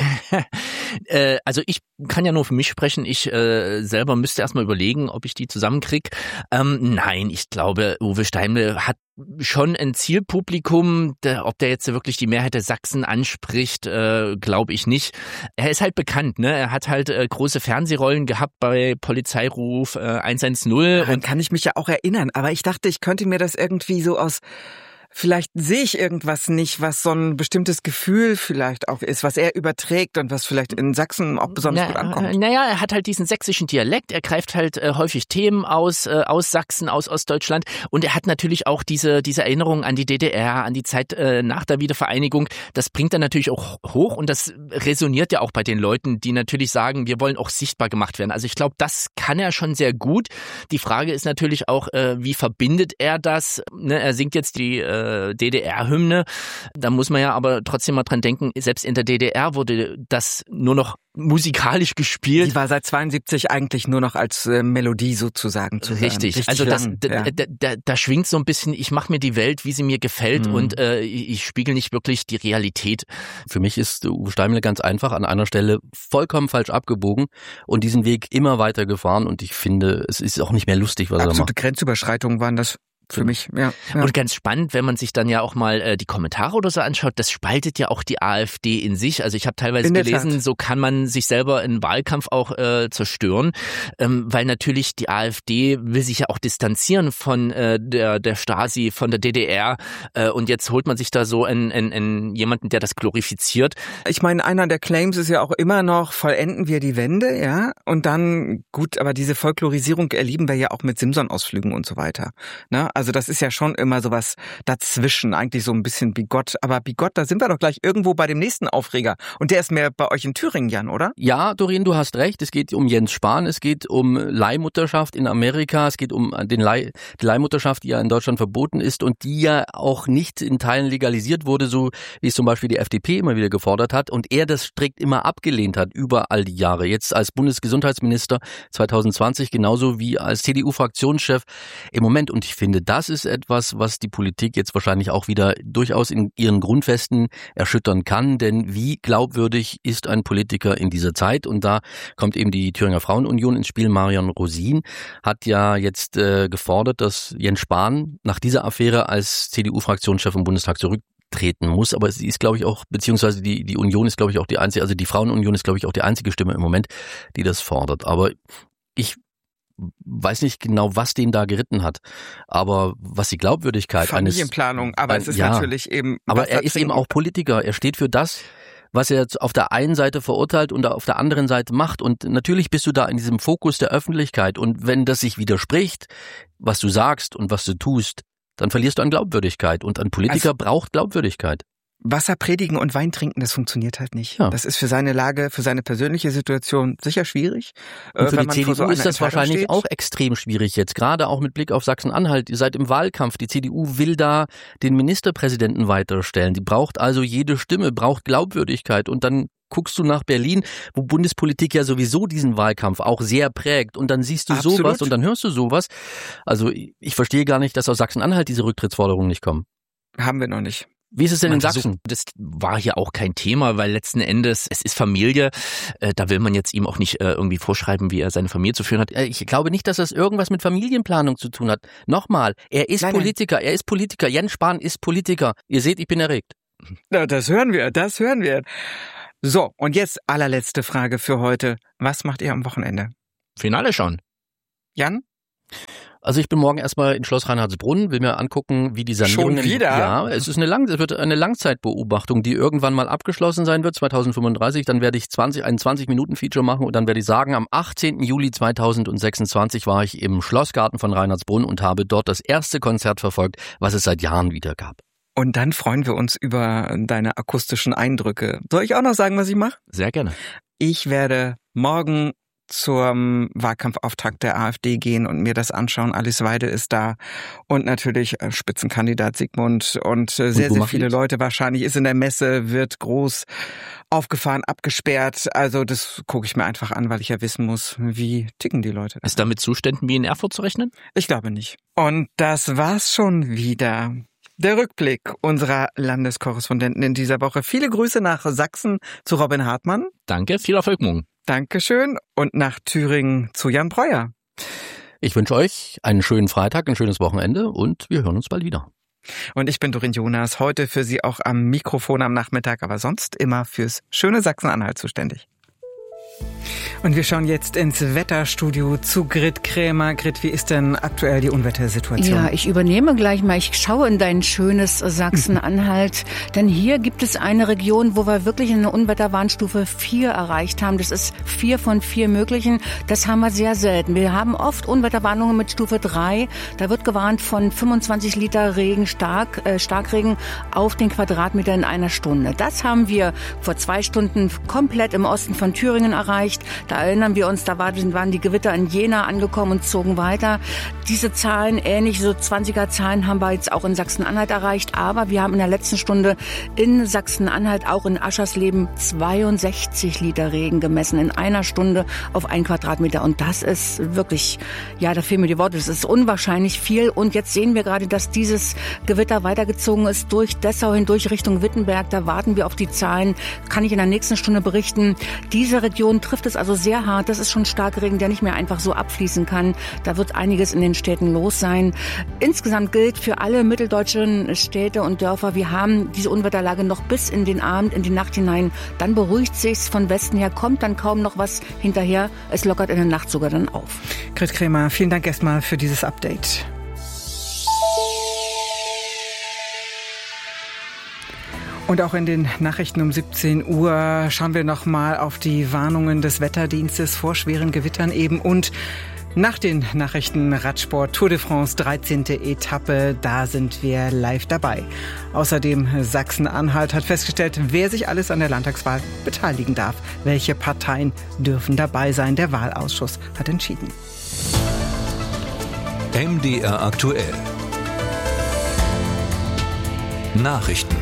äh, also ich kann ja nur für mich sprechen. Ich äh, selber müsste erstmal überlegen, ob ich die zusammenkriege. Ähm, nein, ich glaube, Uwe Steimle hat schon ein Zielpublikum. Der, ob der jetzt wirklich die Mehrheit der Sachsen anspricht, äh, glaube ich nicht. Er ist halt bekannt, ne? Er hat halt äh, große Fernsehrollen gehabt bei Polizeiruf äh, eins eins null. Daran kann ich mich ja auch erinnern, aber ich dachte, ich könnte mir das irgendwie so aus... Vielleicht sehe ich irgendwas nicht, was so ein bestimmtes Gefühl vielleicht auch ist, was er überträgt und was vielleicht in Sachsen auch besonders Na, gut ankommt. Naja, er hat halt diesen sächsischen Dialekt, er greift halt äh, häufig Themen aus, äh, aus Sachsen, aus Ostdeutschland und er hat natürlich auch diese, diese Erinnerung an die D D R, an die Zeit äh, nach der Wiedervereinigung. Das bringt er natürlich auch hoch und das resoniert ja auch bei den Leuten, die natürlich sagen, wir wollen auch sichtbar gemacht werden. Also ich glaube, das kann er schon sehr gut. Die Frage ist natürlich auch, äh, wie verbindet er das? Ne, er singt jetzt die äh, D D R-Hymne. Da muss man ja aber trotzdem mal dran denken, selbst in der D D R wurde das nur noch musikalisch gespielt. Die war seit zweiundsiebzig eigentlich nur noch als äh, Melodie sozusagen zu hören. Richtig. Richtig also das, da, ja. da, da, da schwingt so ein bisschen, ich mache mir die Welt, wie sie mir gefällt mhm. und äh, ich, ich spiegel nicht wirklich die Realität. Für mich ist Uwe Steimle ganz einfach an einer Stelle vollkommen falsch abgebogen und diesen Weg immer weiter gefahren und ich finde, es ist auch nicht mehr lustig, was Absolute er macht. Grenzüberschreitungen waren das. Für mich, ja, ja. Und ganz spannend, wenn man sich dann ja auch mal äh, die Kommentare oder so anschaut, das spaltet ja auch die AfD in sich. Also ich habe teilweise gelesen, Tat. so kann man sich selber in Wahlkampf auch äh, zerstören, ähm, weil natürlich die AfD will sich ja auch distanzieren von äh, der der Stasi, von der D D R äh, und jetzt holt man sich da so einen, einen, einen jemanden, der das glorifiziert. Ich meine, einer der Claims ist ja auch immer noch, vollenden wir die Wende, ja, und dann, gut, aber diese Folklorisierung erleben wir ja auch mit Simson-Ausflügen und so weiter, ne? Also das ist ja schon immer sowas dazwischen, eigentlich so ein bisschen bigott. Aber bigott, da sind wir doch gleich irgendwo bei dem nächsten Aufreger. Und der ist mehr bei euch in Thüringen, Jan, oder? Ja, Doreen, du hast recht. Es geht um Jens Spahn, es geht um Leihmutterschaft in Amerika, es geht um den Leih, die Leihmutterschaft, die ja in Deutschland verboten ist und die ja auch nicht in Teilen legalisiert wurde, so wie es zum Beispiel die F D P immer wieder gefordert hat. Und er das strikt immer abgelehnt hat, über all die Jahre. Jetzt als Bundesgesundheitsminister zwanzig zwanzig, genauso wie als C D U-Fraktionschef im Moment. Und ich finde, das ist etwas, was die Politik jetzt wahrscheinlich auch wieder durchaus in ihren Grundfesten erschüttern kann. Denn wie glaubwürdig ist ein Politiker in dieser Zeit? Und da kommt eben die Thüringer Frauenunion ins Spiel. Marion Rosin hat ja jetzt äh, gefordert, dass Jens Spahn nach dieser Affäre als C D U-Fraktionschef im Bundestag zurücktreten muss. Aber sie ist, glaube ich, auch, beziehungsweise die, die Union ist, glaube ich, auch die einzige, also die Frauenunion ist, glaube ich, auch die einzige Stimme im Moment, die das fordert. Aber ich weiß nicht genau, was den da geritten hat, aber was die Glaubwürdigkeit Familienplanung, eines... aber es ist ja, natürlich eben... Aber er ist eben auch Politiker, er steht für das, was er jetzt auf der einen Seite verurteilt und auf der anderen Seite macht und natürlich bist du da in diesem Fokus der Öffentlichkeit und wenn das sich widerspricht, was du sagst und was du tust, dann verlierst du an Glaubwürdigkeit und ein Politiker also, braucht Glaubwürdigkeit. Wasser predigen und Wein trinken, das funktioniert halt nicht. Ja. Das ist für seine Lage, für seine persönliche Situation sicher schwierig. Und für wenn die man C D U vor so einer ist das Entscheidung wahrscheinlich steht. auch extrem schwierig jetzt, gerade auch mit Blick auf Sachsen-Anhalt. Ihr seid im Wahlkampf. Die C D U will da den Ministerpräsidenten weiterstellen. Die braucht also jede Stimme, braucht Glaubwürdigkeit. Und dann guckst du nach Berlin, wo Bundespolitik ja sowieso diesen Wahlkampf auch sehr prägt. Und dann siehst du Absolut. sowas und dann hörst du sowas. Also ich verstehe gar nicht, dass aus Sachsen-Anhalt diese Rücktrittsforderungen nicht kommen. Haben wir noch nicht. Wie ist es denn Man in Sachsen? versucht, das war hier auch kein Thema, weil letzten Endes, es ist Familie. Äh, da will man jetzt ihm auch nicht äh, irgendwie vorschreiben, wie er seine Familie zu führen hat. Ich glaube nicht, dass das irgendwas mit Familienplanung zu tun hat. Nochmal, er ist Nein, Politiker, er ist Politiker. Jens Spahn ist Politiker. Ihr seht, ich bin erregt. Ja, das hören wir, das hören wir. So, und jetzt allerletzte Frage für heute. Was macht ihr am Wochenende? Finale schon. Jan? Also ich bin morgen erstmal in Schloss Reinhardsbrunn, will mir angucken, wie die Sanierungen... Schon wieder? Ja, es ist eine Lang- es wird eine Langzeitbeobachtung, die irgendwann mal abgeschlossen sein wird, zweitausendfünfunddreißig. Dann werde ich zwanzig, ein zwanzig-Minuten-Feature machen und dann werde ich sagen, am achtzehnten Juli zweitausendsechsundzwanzig war ich im Schlossgarten von Reinhardsbrunn und habe dort das erste Konzert verfolgt, was es seit Jahren wieder gab. Und dann freuen wir uns über deine akustischen Eindrücke. Soll ich auch noch sagen, was ich mache? Sehr gerne. Ich werde morgen zum Wahlkampfauftakt der AfD gehen und mir das anschauen. Alice Weidel ist da und natürlich Spitzenkandidat Sigmund und sehr, sehr viele Leute. Wahrscheinlich ist in der Messe, wird groß aufgefahren, abgesperrt. Also das gucke ich mir einfach an, weil ich ja wissen muss, wie ticken die Leute. Ist da mit Zuständen wie in Erfurt zu rechnen? Ich glaube nicht. Und das war's schon wieder. Der Rückblick unserer Landeskorrespondenten in dieser Woche. Viele Grüße nach Sachsen zu Robin Hartmann. Danke, viel Erfolg morgen. Dankeschön. Und nach Thüringen zu Jan Breuer. Ich wünsche euch einen schönen Freitag, ein schönes Wochenende und wir hören uns bald wieder. Und ich bin Doreen Jonas, heute für Sie auch am Mikrofon am Nachmittag, aber sonst immer fürs schöne Sachsen-Anhalt zuständig. Und wir schauen jetzt ins Wetterstudio zu Grit Krämer. Grit, wie ist denn aktuell die Unwettersituation? Ja, ich übernehme gleich mal. Ich schaue in dein schönes Sachsen-Anhalt. Denn hier gibt es eine Region, wo wir wirklich eine Unwetterwarnstufe vier erreicht haben. Das ist vier von vier möglichen. Das haben wir sehr selten. Wir haben oft Unwetterwarnungen mit Stufe drei. Da wird gewarnt von fünfundzwanzig Liter Regen, stark, äh, Starkregen auf den Quadratmeter in einer Stunde. Das haben wir vor zwei Stunden komplett im Osten von Thüringen erreicht. Da erinnern wir uns, da waren die Gewitter in Jena angekommen und zogen weiter. Diese Zahlen, ähnlich so zwanziger Zahlen, haben wir jetzt auch in Sachsen-Anhalt erreicht. Aber wir haben in der letzten Stunde in Sachsen-Anhalt, auch in Aschersleben, zweiundsechzig Liter Regen gemessen in einer Stunde auf einen Quadratmeter. Und das ist wirklich, ja, da fehlen mir die Worte, das ist unwahrscheinlich viel. Und jetzt sehen wir gerade, dass dieses Gewitter weitergezogen ist durch Dessau hindurch Richtung Wittenberg. Da warten wir auf die Zahlen, kann ich in der nächsten Stunde berichten. Diese Region trifft es also sehr hart. Das ist schon Starkregen, der nicht mehr einfach so abfließen kann. Da wird einiges in den Städten los sein. Insgesamt gilt für alle mitteldeutschen Städte und Dörfer, wir haben diese Unwetterlage noch bis in den Abend, in die Nacht hinein. Dann beruhigt sich's von Westen her, kommt dann kaum noch was hinterher. Es lockert in der Nacht sogar dann auf. Grit Krämer, vielen Dank erstmal für dieses Update. Und auch in den Nachrichten um siebzehn Uhr schauen wir nochmal auf die Warnungen des Wetterdienstes vor schweren Gewittern eben. Und nach den Nachrichten Radsport Tour de France, dreizehnte Etappe, da sind wir live dabei. Außerdem Sachsen-Anhalt hat festgestellt, wer sich alles an der Landtagswahl beteiligen darf. Welche Parteien dürfen dabei sein? Der Wahlausschuss hat entschieden. M D R aktuell. Nachrichten.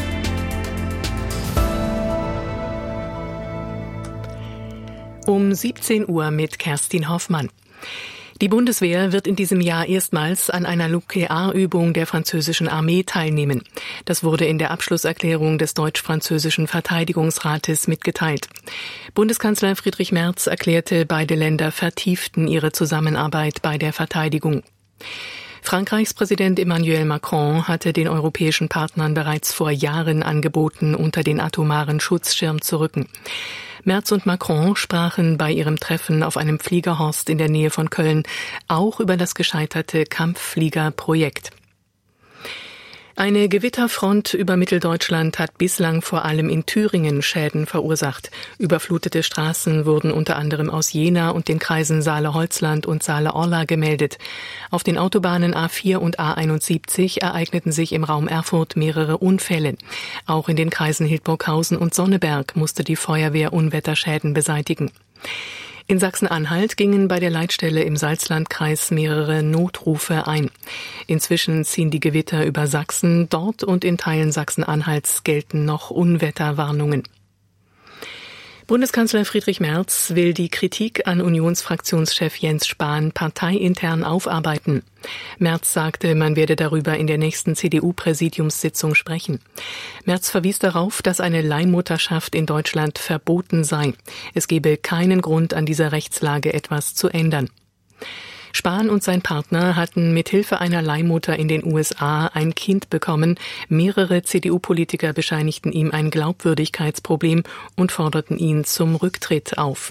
Um siebzehn Uhr mit Kerstin Hoffmann. Die Bundeswehr wird in diesem Jahr erstmals an einer Nuklearübung der französischen Armee teilnehmen. Das wurde in der Abschlusserklärung des deutsch-französischen Verteidigungsrates mitgeteilt. Bundeskanzler Friedrich Merz erklärte, beide Länder vertieften ihre Zusammenarbeit bei der Verteidigung. Frankreichs Präsident Emmanuel Macron hatte den europäischen Partnern bereits vor Jahren angeboten, unter den atomaren Schutzschirm zu rücken. Merz und Macron sprachen bei ihrem Treffen auf einem Fliegerhorst in der Nähe von Köln auch über das gescheiterte Kampffliegerprojekt. Eine Gewitterfront über Mitteldeutschland hat bislang vor allem in Thüringen Schäden verursacht. Überflutete Straßen wurden unter anderem aus Jena und den Kreisen Saale-Holzland und Saale-Orla gemeldet. Auf den Autobahnen A vier und A einundsiebzig ereigneten sich im Raum Erfurt mehrere Unfälle. Auch in den Kreisen Hildburghausen und Sonneberg musste die Feuerwehr Unwetterschäden beseitigen. In Sachsen-Anhalt gingen bei der Leitstelle im Salzlandkreis mehrere Notrufe ein. Inzwischen ziehen die Gewitter über Sachsen. Dort und in Teilen Sachsen-Anhalts gelten noch Unwetterwarnungen. Bundeskanzler Friedrich Merz will die Kritik an Unionsfraktionschef Jens Spahn parteiintern aufarbeiten. Merz sagte, man werde darüber in der nächsten C D U-Präsidiumssitzung sprechen. Merz verwies darauf, dass eine Leihmutterschaft in Deutschland verboten sei. Es gebe keinen Grund, an dieser Rechtslage etwas zu ändern. Spahn und sein Partner hatten mithilfe einer Leihmutter in den U S A ein Kind bekommen. Mehrere C D U-Politiker bescheinigten ihm ein Glaubwürdigkeitsproblem und forderten ihn zum Rücktritt auf.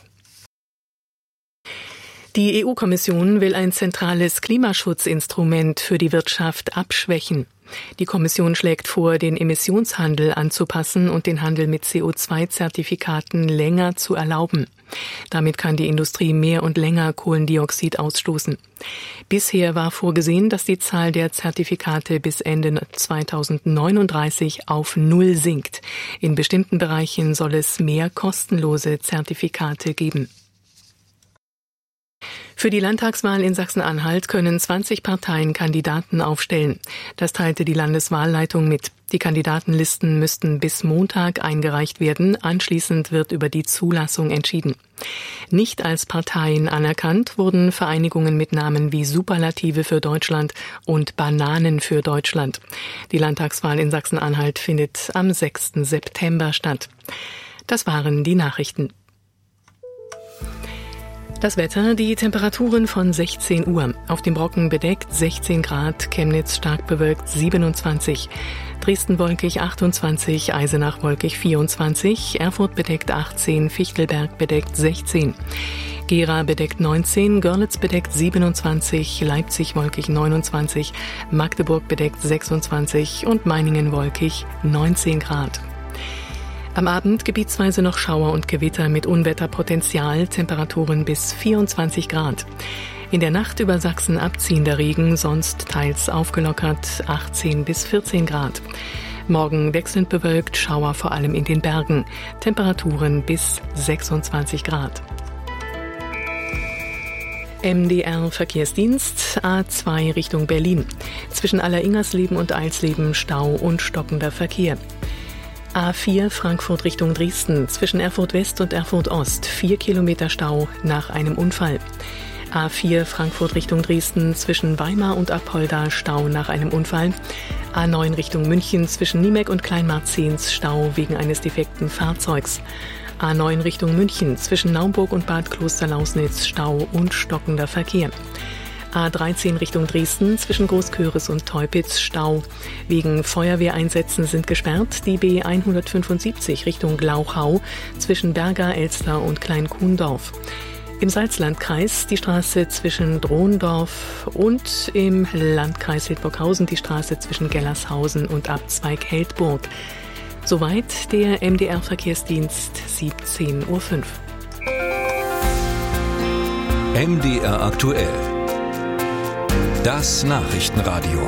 Die E U-Kommission will ein zentrales Klimaschutzinstrument für die Wirtschaft abschwächen. Die Kommission schlägt vor, den Emissionshandel anzupassen und den Handel mit C O zwei Zertifikaten länger zu erlauben. Damit kann die Industrie mehr und länger Kohlendioxid ausstoßen. Bisher war vorgesehen, dass die Zahl der Zertifikate bis Ende zweitausendneununddreißig auf Null sinkt. In bestimmten Bereichen soll es mehr kostenlose Zertifikate geben. Für die Landtagswahl in Sachsen-Anhalt können zwanzig Parteien Kandidaten aufstellen. Das teilte die Landeswahlleitung mit. Die Kandidatenlisten müssten bis Montag eingereicht werden. Anschließend wird über die Zulassung entschieden. Nicht als Parteien anerkannt wurden Vereinigungen mit Namen wie Superlative für Deutschland und Bananen für Deutschland. Die Landtagswahl in Sachsen-Anhalt findet am sechsten September statt. Das waren die Nachrichten. Das Wetter, die Temperaturen von sechzehn Uhr. Auf dem Brocken bedeckt sechzehn Grad, Chemnitz stark bewölkt siebenundzwanzig, Dresden wolkig achtundzwanzig, Eisenach wolkig vierundzwanzig, Erfurt bedeckt achtzehn, Fichtelberg bedeckt sechzehn, Gera bedeckt neunzehn, Görlitz bedeckt siebenundzwanzig, Leipzig wolkig neunundzwanzig, Magdeburg bedeckt sechsundzwanzig und Meiningen wolkig neunzehn Grad. Am Abend gebietsweise noch Schauer und Gewitter mit Unwetterpotenzial, Temperaturen bis vierundzwanzig Grad. In der Nacht über Sachsen abziehender Regen, sonst teils aufgelockert achtzehn bis vierzehn Grad. Morgen wechselnd bewölkt, Schauer vor allem in den Bergen, Temperaturen bis sechsundzwanzig Grad. M D R Verkehrsdienst, A zwei Richtung Berlin. Zwischen Alleringersleben und Eilsleben Stau und stockender Verkehr. A vier Frankfurt Richtung Dresden, zwischen Erfurt West und Erfurt Ost, vier Kilometer Stau nach einem Unfall. A vier Frankfurt Richtung Dresden, zwischen Weimar und Apolda, Stau nach einem Unfall. A neun Richtung München, zwischen Niemek und Kleinmarzens, Stau wegen eines defekten Fahrzeugs. A neun Richtung München, zwischen Naumburg und Bad Klosterlausnitz, Stau und stockender Verkehr. A dreizehn Richtung Dresden, zwischen Großköris und Teupitz, Stau. Wegen Feuerwehreinsätzen sind gesperrt die B hundertfünfundsiebzig Richtung Glauchau, zwischen Berga, Elster und Kleinkuhndorf. Im Salzlandkreis die Straße zwischen Drohendorf und im Landkreis Hildburghausen die Straße zwischen Gellershausen und Abzweig Heldburg. Soweit der M D R Verkehrsdienst, siebzehn Uhr fünf. M D R aktuell. Das Nachrichtenradio.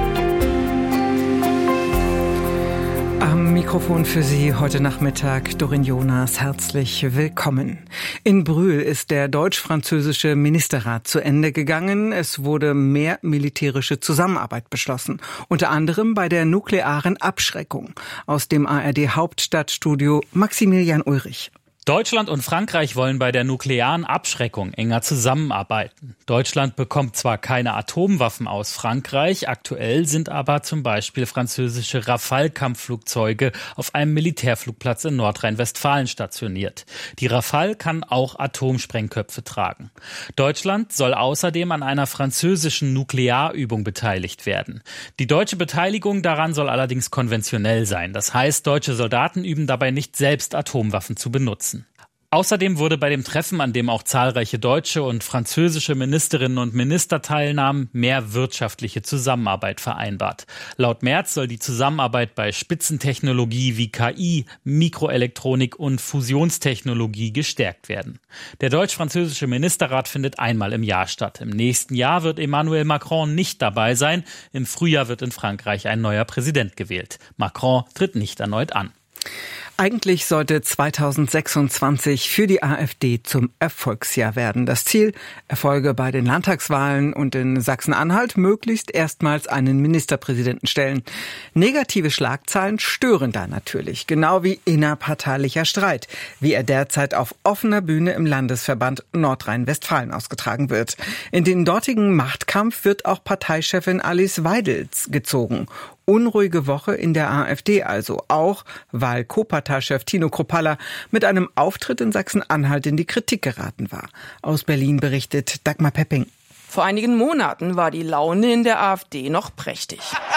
Am Mikrofon für Sie heute Nachmittag Dorin Jonas. Herzlich willkommen. In Brühl ist der deutsch-französische Ministerrat zu Ende gegangen. Es wurde mehr militärische Zusammenarbeit beschlossen. Unter anderem bei der nuklearen Abschreckung. Aus dem A R D-Hauptstadtstudio Maximilian Ulrich. Deutschland und Frankreich wollen bei der nuklearen Abschreckung enger zusammenarbeiten. Deutschland bekommt zwar keine Atomwaffen aus Frankreich, aktuell sind aber zum Beispiel französische Rafale-Kampfflugzeuge auf einem Militärflugplatz in Nordrhein-Westfalen stationiert. Die Rafale kann auch Atomsprengköpfe tragen. Deutschland soll außerdem an einer französischen Nuklearübung beteiligt werden. Die deutsche Beteiligung daran soll allerdings konventionell sein. Das heißt, deutsche Soldaten üben dabei nicht selbst Atomwaffen zu benutzen. Außerdem wurde bei dem Treffen, an dem auch zahlreiche deutsche und französische Ministerinnen und Minister teilnahmen, mehr wirtschaftliche Zusammenarbeit vereinbart. Laut Merz soll die Zusammenarbeit bei Spitzentechnologie wie K I, Mikroelektronik und Fusionstechnologie gestärkt werden. Der deutsch-französische Ministerrat findet einmal im Jahr statt. Im nächsten Jahr wird Emmanuel Macron nicht dabei sein. Im Frühjahr wird in Frankreich ein neuer Präsident gewählt. Macron tritt nicht erneut an. Eigentlich sollte zweitausendsechsundzwanzig für die AfD zum Erfolgsjahr werden. Das Ziel, Erfolge bei den Landtagswahlen und in Sachsen-Anhalt möglichst erstmals einen Ministerpräsidenten stellen. Negative Schlagzeilen stören da natürlich, genau wie innerparteilicher Streit, wie er derzeit auf offener Bühne im Landesverband Nordrhein-Westfalen ausgetragen wird. In den dortigen Machtkampf wird auch Parteichefin Alice Weidel gezogen. Unruhige Woche in der AfD also, auch weil Co-Parteichef Tino Kruppalla mit einem Auftritt in Sachsen-Anhalt in die Kritik geraten war. Aus Berlin berichtet Dagmar Pepping. Vor einigen Monaten war die Laune in der AfD noch prächtig.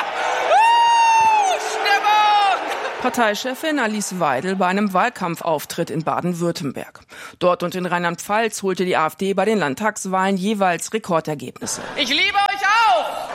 Parteichefin Alice Weidel bei einem Wahlkampfauftritt in Baden-Württemberg. Dort und in Rheinland-Pfalz holte die AfD bei den Landtagswahlen jeweils Rekordergebnisse. Ich liebe euch auch!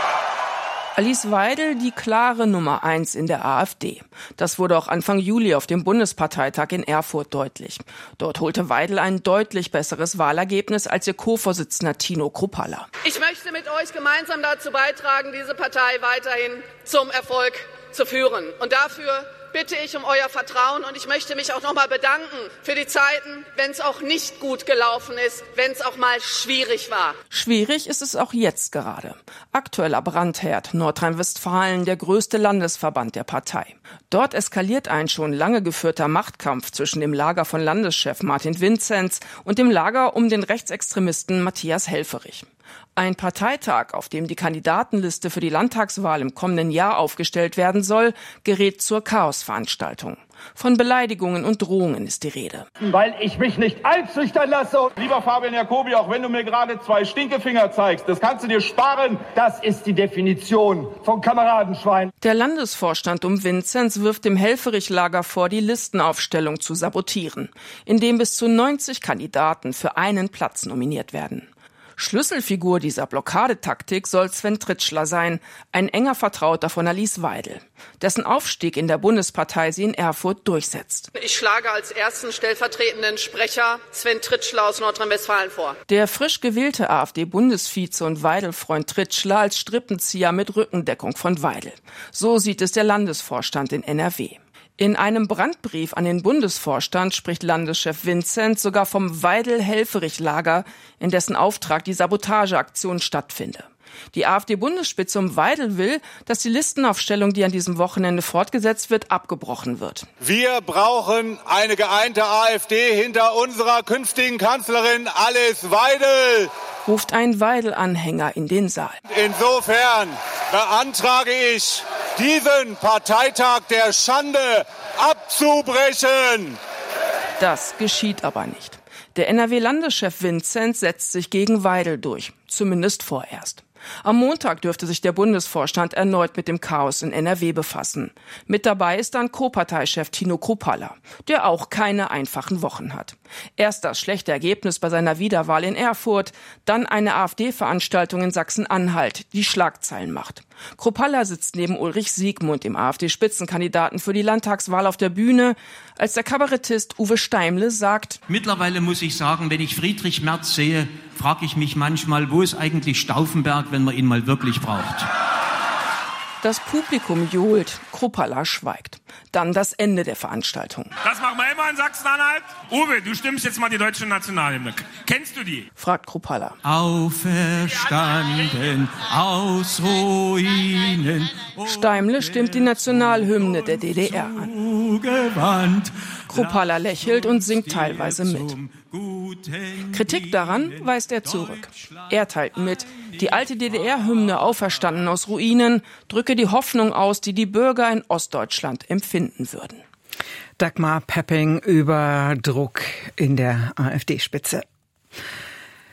Alice Weidel, die klare Nummer eins in der AfD. Das wurde auch Anfang Juli auf dem Bundesparteitag in Erfurt deutlich. Dort holte Weidel ein deutlich besseres Wahlergebnis als ihr Co-Vorsitzender Tino Kruppalla. Ich möchte mit euch gemeinsam dazu beitragen, diese Partei weiterhin zum Erfolg zu führen. Und dafür bitte ich um euer Vertrauen und ich möchte mich auch noch mal bedanken für die Zeiten, wenn es auch nicht gut gelaufen ist, wenn es auch mal schwierig war. Schwierig ist es auch jetzt gerade. Aktueller Brandherd, Nordrhein-Westfalen, der größte Landesverband der Partei. Dort eskaliert ein schon lange geführter Machtkampf zwischen dem Lager von Landeschef Martin Vinzenz und dem Lager um den Rechtsextremisten Matthias Helfferich. Ein Parteitag, auf dem die Kandidatenliste für die Landtagswahl im kommenden Jahr aufgestellt werden soll, gerät zur Chaosveranstaltung. Von Beleidigungen und Drohungen ist die Rede. Weil ich mich nicht einschüchtern lasse. Lieber Fabian Jacobi, auch wenn du mir gerade zwei Stinkefinger zeigst, das kannst du dir sparen. Das ist die Definition von Kameradenschwein. Der Landesvorstand um Vinzenz wirft dem Helfferich-Lager vor, die Listenaufstellung zu sabotieren, indem bis zu neunzig Kandidaten für einen Platz nominiert werden. Schlüsselfigur dieser Blockadetaktik soll Sven Tritschler sein, ein enger Vertrauter von Alice Weidel, dessen Aufstieg in der Bundespartei sie in Erfurt durchsetzt. Ich schlage als ersten stellvertretenden Sprecher Sven Tritschler aus Nordrhein-Westfalen vor. Der frisch gewählte AfD-Bundesvize und Weidel-Freund Tritschler als Strippenzieher mit Rückendeckung von Weidel. So sieht es der Landesvorstand in N R W. In einem Brandbrief an den Bundesvorstand spricht Landeschef Vinzenz sogar vom Weidel-Helfferich-Lager, in dessen Auftrag die Sabotageaktion stattfinde. Die AfD-Bundesspitze um Weidel will, dass die Listenaufstellung, die an diesem Wochenende fortgesetzt wird, abgebrochen wird. Wir brauchen eine geeinte AfD hinter unserer künftigen Kanzlerin Alice Weidel, ruft ein Weidel-Anhänger in den Saal. Insofern beantrage ich, diesen Parteitag der Schande abzubrechen. Das geschieht aber nicht. Der N R W-Landeschef Vinzenz setzt sich gegen Weidel durch, zumindest vorerst. Am Montag dürfte sich der Bundesvorstand erneut mit dem Chaos in N R W befassen. Mit dabei ist dann Co-Parteichef Tino Kruppalla, der auch keine einfachen Wochen hat. Erst das schlechte Ergebnis bei seiner Wiederwahl in Erfurt, dann eine AfD-Veranstaltung in Sachsen-Anhalt, die Schlagzeilen macht. Kruppalla sitzt neben Ulrich Siegmund, dem AfD-Spitzenkandidaten für die Landtagswahl, auf der Bühne, als der Kabarettist Uwe Steimle sagt: Mittlerweile muss ich sagen, wenn ich Friedrich Merz sehe, frage ich mich manchmal, wo ist eigentlich Stauffenberg, wenn man ihn mal wirklich braucht? Das Publikum johlt, Kruppalla schweigt. Dann das Ende der Veranstaltung. Das machen wir immer in Sachsen-Anhalt. Uwe, du stimmst jetzt mal die deutsche Nationalhymne. Kennst du die? Fragt Kruppalla. Auferstanden aus Ruinen. Steimle stimmt die Nationalhymne der D D R an. Kruppalla lächelt und singt teilweise mit. Kritik daran weist er zurück. Er teilt mit, die alte D D R-Hymne Auferstanden aus Ruinen drücke die Hoffnung aus, die die Bürger in Ostdeutschland empfinden würden. Dagmar Pepping über Druck in der AfD-Spitze.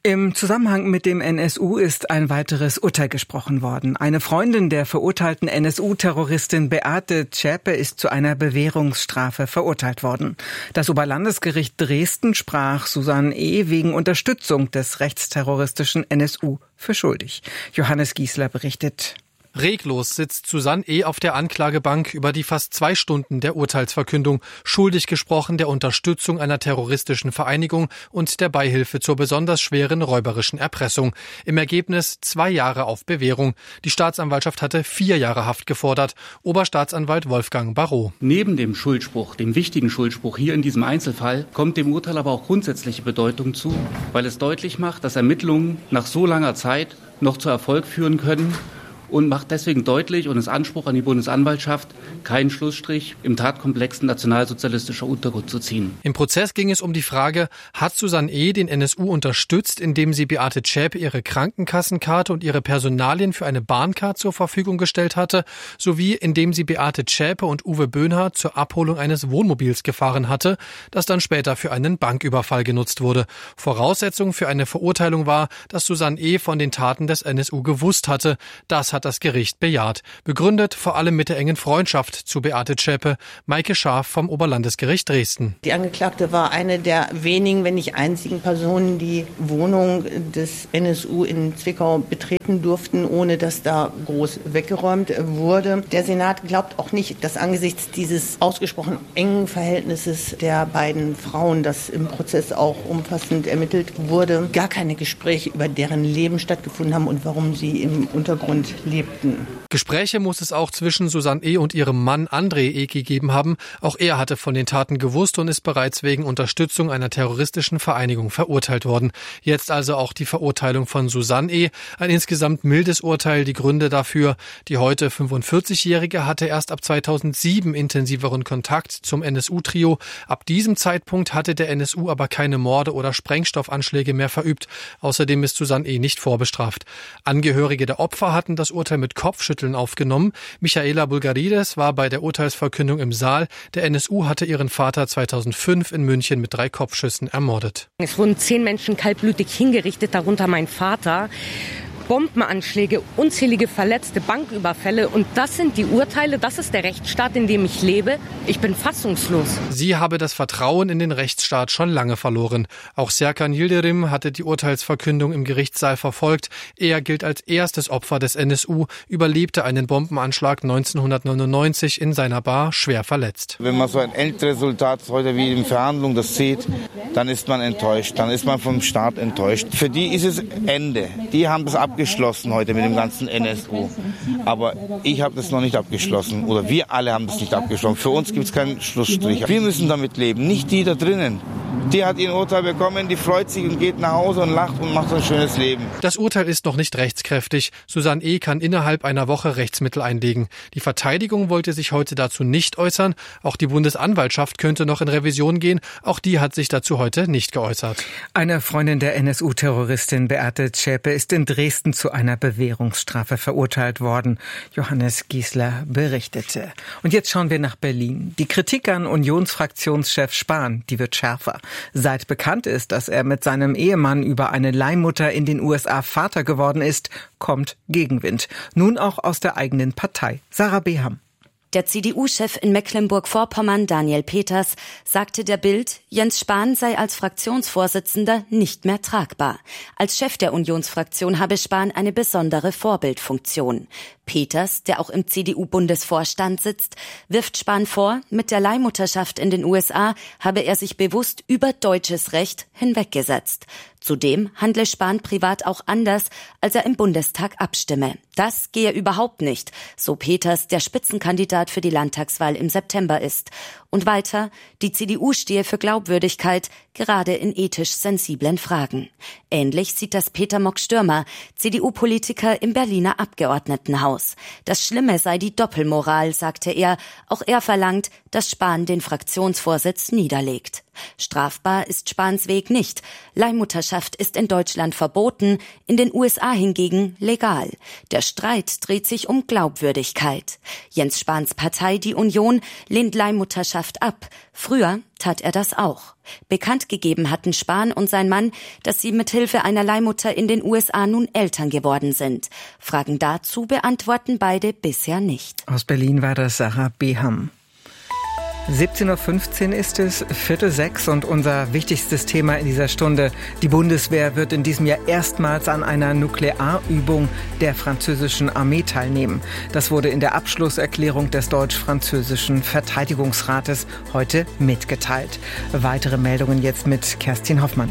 Im Zusammenhang mit dem N S U ist ein weiteres Urteil gesprochen worden. Eine Freundin der verurteilten N S U-Terroristin Beate Zschäpe ist zu einer Bewährungsstrafe verurteilt worden. Das Oberlandesgericht Dresden sprach Susanne E. wegen Unterstützung des rechtsterroristischen N S U für schuldig. Johannes Giesler berichtet. Reglos sitzt Susanne E. auf der Anklagebank über die fast zwei Stunden der Urteilsverkündung, schuldig gesprochen der Unterstützung einer terroristischen Vereinigung und der Beihilfe zur besonders schweren räuberischen Erpressung. Im Ergebnis zwei Jahre auf Bewährung. Die Staatsanwaltschaft hatte vier Jahre Haft gefordert. Oberstaatsanwalt Wolfgang Barrot. Neben dem Schuldspruch, dem wichtigen Schuldspruch hier in diesem Einzelfall, kommt dem Urteil aber auch grundsätzliche Bedeutung zu, weil es deutlich macht, dass Ermittlungen nach so langer Zeit noch zu Erfolg führen können, und macht deswegen deutlich und ist Anspruch an die Bundesanwaltschaft, keinen Schlussstrich im Tatkomplex nationalsozialistischer Untergrund zu ziehen. Im Prozess ging es um die Frage, hat Susanne E. den N S U unterstützt, indem sie Beate Zschäpe ihre Krankenkassenkarte und ihre Personalien für eine Bahncard zur Verfügung gestellt hatte, sowie indem sie Beate Zschäpe und Uwe Böhnhardt zur Abholung eines Wohnmobils gefahren hatte, das dann später für einen Banküberfall genutzt wurde. Voraussetzung für eine Verurteilung war, dass Susanne E. von den Taten des N S U gewusst hatte. Das hat das Gericht bejaht. Begründet vor allem mit der engen Freundschaft zu Beate Zschäpe. Maike Scharf vom Oberlandesgericht Dresden. Die Angeklagte war eine der wenigen, wenn nicht einzigen Personen, die Wohnung des N S U in Zwickau betreten durften, ohne dass da groß weggeräumt wurde. Der Senat glaubt auch nicht, dass angesichts dieses ausgesprochen engen Verhältnisses der beiden Frauen, das im Prozess auch umfassend ermittelt wurde, gar keine Gespräche über deren Leben stattgefunden haben und warum sie im Untergrund lebten. Gespräche muss es auch zwischen Susanne E. und ihrem Mann André E. gegeben haben. Auch er hatte von den Taten gewusst und ist bereits wegen Unterstützung einer terroristischen Vereinigung verurteilt worden. Jetzt also auch die Verurteilung von Susanne E. Ein insgesamt mildes Urteil. Die Gründe dafür: Die heute fünfundvierzigjährige hatte erst ab zweitausendsieben intensiveren Kontakt zum N S U-Trio. Ab diesem Zeitpunkt hatte der N S U aber keine Morde oder Sprengstoffanschläge mehr verübt. Außerdem ist Susanne E. nicht vorbestraft. Angehörige der Opfer hatten das Urteil mit Kopfschütteln aufgenommen. Michaela Bulgarides war bei der Urteilsverkündung im Saal. Der N S U hatte ihren Vater zweitausendfünf in München mit drei Kopfschüssen ermordet. Es wurden zehn Menschen kaltblütig hingerichtet, darunter mein Vater. Bombenanschläge, unzählige Verletzte, Banküberfälle. Und das sind die Urteile, das ist der Rechtsstaat, in dem ich lebe. Ich bin fassungslos. Sie habe das Vertrauen in den Rechtsstaat schon lange verloren. Auch Serkan Yildirim hatte die Urteilsverkündung im Gerichtssaal verfolgt. Er gilt als erstes Opfer des N S U, überlebte einen Bombenanschlag neunzehnhundertneunundneunzig in seiner Bar schwer verletzt. Wenn man so ein Endresultat heute wie in Verhandlungen das sieht, dann ist man enttäuscht. Dann ist man vom Staat enttäuscht. Für die ist es Ende. Die haben das abgeschlossen. Abgeschlossen heute mit dem ganzen N S U. Aber ich habe das noch nicht abgeschlossen. Oder wir alle haben das nicht abgeschlossen. Für uns gibt es keinen Schlussstrich. Wir müssen damit leben, nicht die da drinnen. Die hat ihr Urteil bekommen, die freut sich und geht nach Hause und lacht und macht ein schönes Leben. Das Urteil ist noch nicht rechtskräftig. Susanne E. kann innerhalb einer Woche Rechtsmittel einlegen. Die Verteidigung wollte sich heute dazu nicht äußern. Auch die Bundesanwaltschaft könnte noch in Revision gehen. Auch die hat sich dazu heute nicht geäußert. Eine Freundin der N S U-Terroristin Beate Zschäpe ist in Dresden zu einer Bewährungsstrafe verurteilt worden. Johannes Giesler berichtete. Und jetzt schauen wir nach Berlin. Die Kritik an Unionsfraktionschef Spahn, die wird schärfer. Seit bekannt ist, dass er mit seinem Ehemann über eine Leihmutter in den U S A Vater geworden ist, kommt Gegenwind. Nun auch aus der eigenen Partei. Sarah Beham. Der C D U-Chef in Mecklenburg-Vorpommern, Daniel Peters, sagte der Bild, Jens Spahn sei als Fraktionsvorsitzender nicht mehr tragbar. Als Chef der Unionsfraktion habe Spahn eine besondere Vorbildfunktion. Peters, der auch im C D U-Bundesvorstand sitzt, wirft Spahn vor, mit der Leihmutterschaft in den U S A habe er sich bewusst über deutsches Recht hinweggesetzt. Zudem handle Spahn privat auch anders, als er im Bundestag abstimme. Das gehe überhaupt nicht, so Peters, der Spitzenkandidat für die Landtagswahl im September ist. Und weiter, die C D U stehe für Glaubwürdigkeit, gerade in ethisch sensiblen Fragen. Ähnlich sieht das Peter Mock-Stürmer, C D U-Politiker im Berliner Abgeordnetenhaus. Das Schlimme sei die Doppelmoral, sagte er. Auch er verlangt, dass Spahn den Fraktionsvorsitz niederlegt. Strafbar ist Spahns Weg nicht. Leihmutterschaft ist in Deutschland verboten, in den U S A hingegen legal. Der Streit dreht sich um Glaubwürdigkeit. Jens Spahns Partei, die Union, lehnt Leihmutterschaft ab. Früher tat er das auch. Bekannt gegeben hatten Spahn und sein Mann, dass sie mit Hilfe einer Leihmutter in den U S A nun Eltern geworden sind. Fragen dazu beantworten beide bisher nicht. Aus Berlin war das Sarah Beham. siebzehn Uhr fünfzehn ist es, Viertel sechs und unser wichtigstes Thema in dieser Stunde. Die Bundeswehr wird in diesem Jahr erstmals an einer Nuklearübung der französischen Armee teilnehmen. Das wurde in der Abschlusserklärung des deutsch-französischen Verteidigungsrates heute mitgeteilt. Weitere Meldungen jetzt mit Kerstin Hoffmann.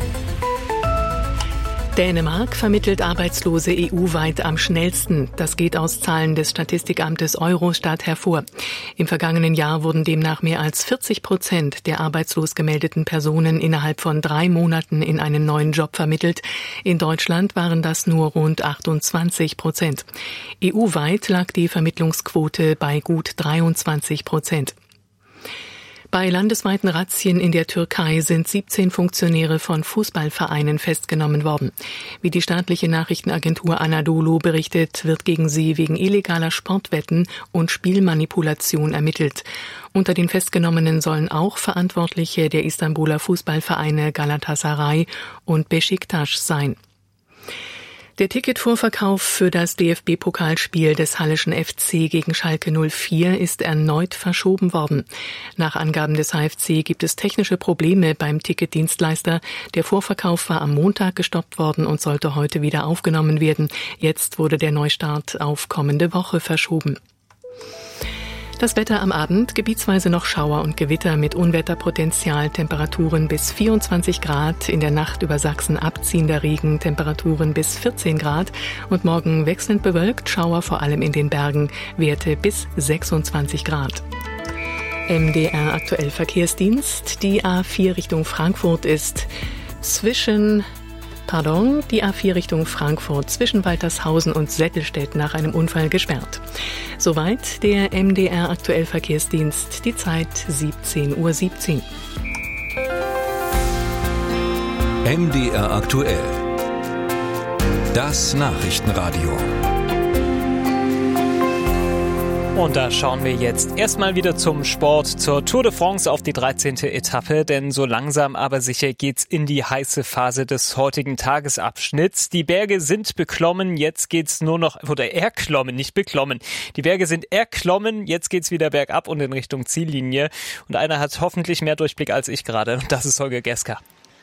Dänemark vermittelt Arbeitslose E U-weit am schnellsten. Das geht aus Zahlen des Statistikamtes Eurostat hervor. Im vergangenen Jahr wurden demnach mehr als vierzig Prozent der arbeitslos gemeldeten Personen innerhalb von drei Monaten in einen neuen Job vermittelt. In Deutschland waren das nur rund achtundzwanzig Prozent. E U-weit lag die Vermittlungsquote bei gut dreiundzwanzig Prozent. Bei landesweiten Razzien in der Türkei sind siebzehn Funktionäre von Fußballvereinen festgenommen worden. Wie die staatliche Nachrichtenagentur Anadolu berichtet, wird gegen sie wegen illegaler Sportwetten und Spielmanipulation ermittelt. Unter den Festgenommenen sollen auch Verantwortliche der Istanbuler Fußballvereine Galatasaray und Beşiktaş sein. Der Ticketvorverkauf für das D F B-Pokalspiel des Halleschen F C gegen Schalke null vier ist erneut verschoben worden. Nach Angaben des H F C gibt es technische Probleme beim Ticketdienstleister. Der Vorverkauf war am Montag gestoppt worden und sollte heute wieder aufgenommen werden. Jetzt wurde der Neustart auf kommende Woche verschoben. Das Wetter am Abend, gebietsweise noch Schauer und Gewitter mit Unwetterpotenzial, Temperaturen bis vierundzwanzig Grad, in der Nacht über Sachsen abziehender Regen, Temperaturen bis vierzehn Grad und morgen wechselnd bewölkt, Schauer vor allem in den Bergen, Werte bis sechsundzwanzig Grad. M D R aktuell Verkehrsdienst, die A vier Richtung Frankfurt ist zwischen Pardon, die A vier Richtung Frankfurt zwischen Waltershausen und Settelstedt nach einem Unfall gesperrt. Soweit der M D R aktuell Verkehrsdienst, die Zeit siebzehn Uhr siebzehn. M D R aktuell. Das Nachrichtenradio. Und da schauen wir jetzt erstmal wieder zum Sport, zur Tour de France auf die dreizehnte Etappe, denn so langsam aber sicher geht's in die heiße Phase des heutigen Tagesabschnitts. Die Berge sind beklommen, jetzt geht's nur noch, oder erklommen, nicht beklommen. Die Berge sind erklommen, jetzt geht's wieder bergab und in Richtung Ziellinie. Und einer hat hoffentlich mehr Durchblick als ich gerade, und das ist Holger Geska.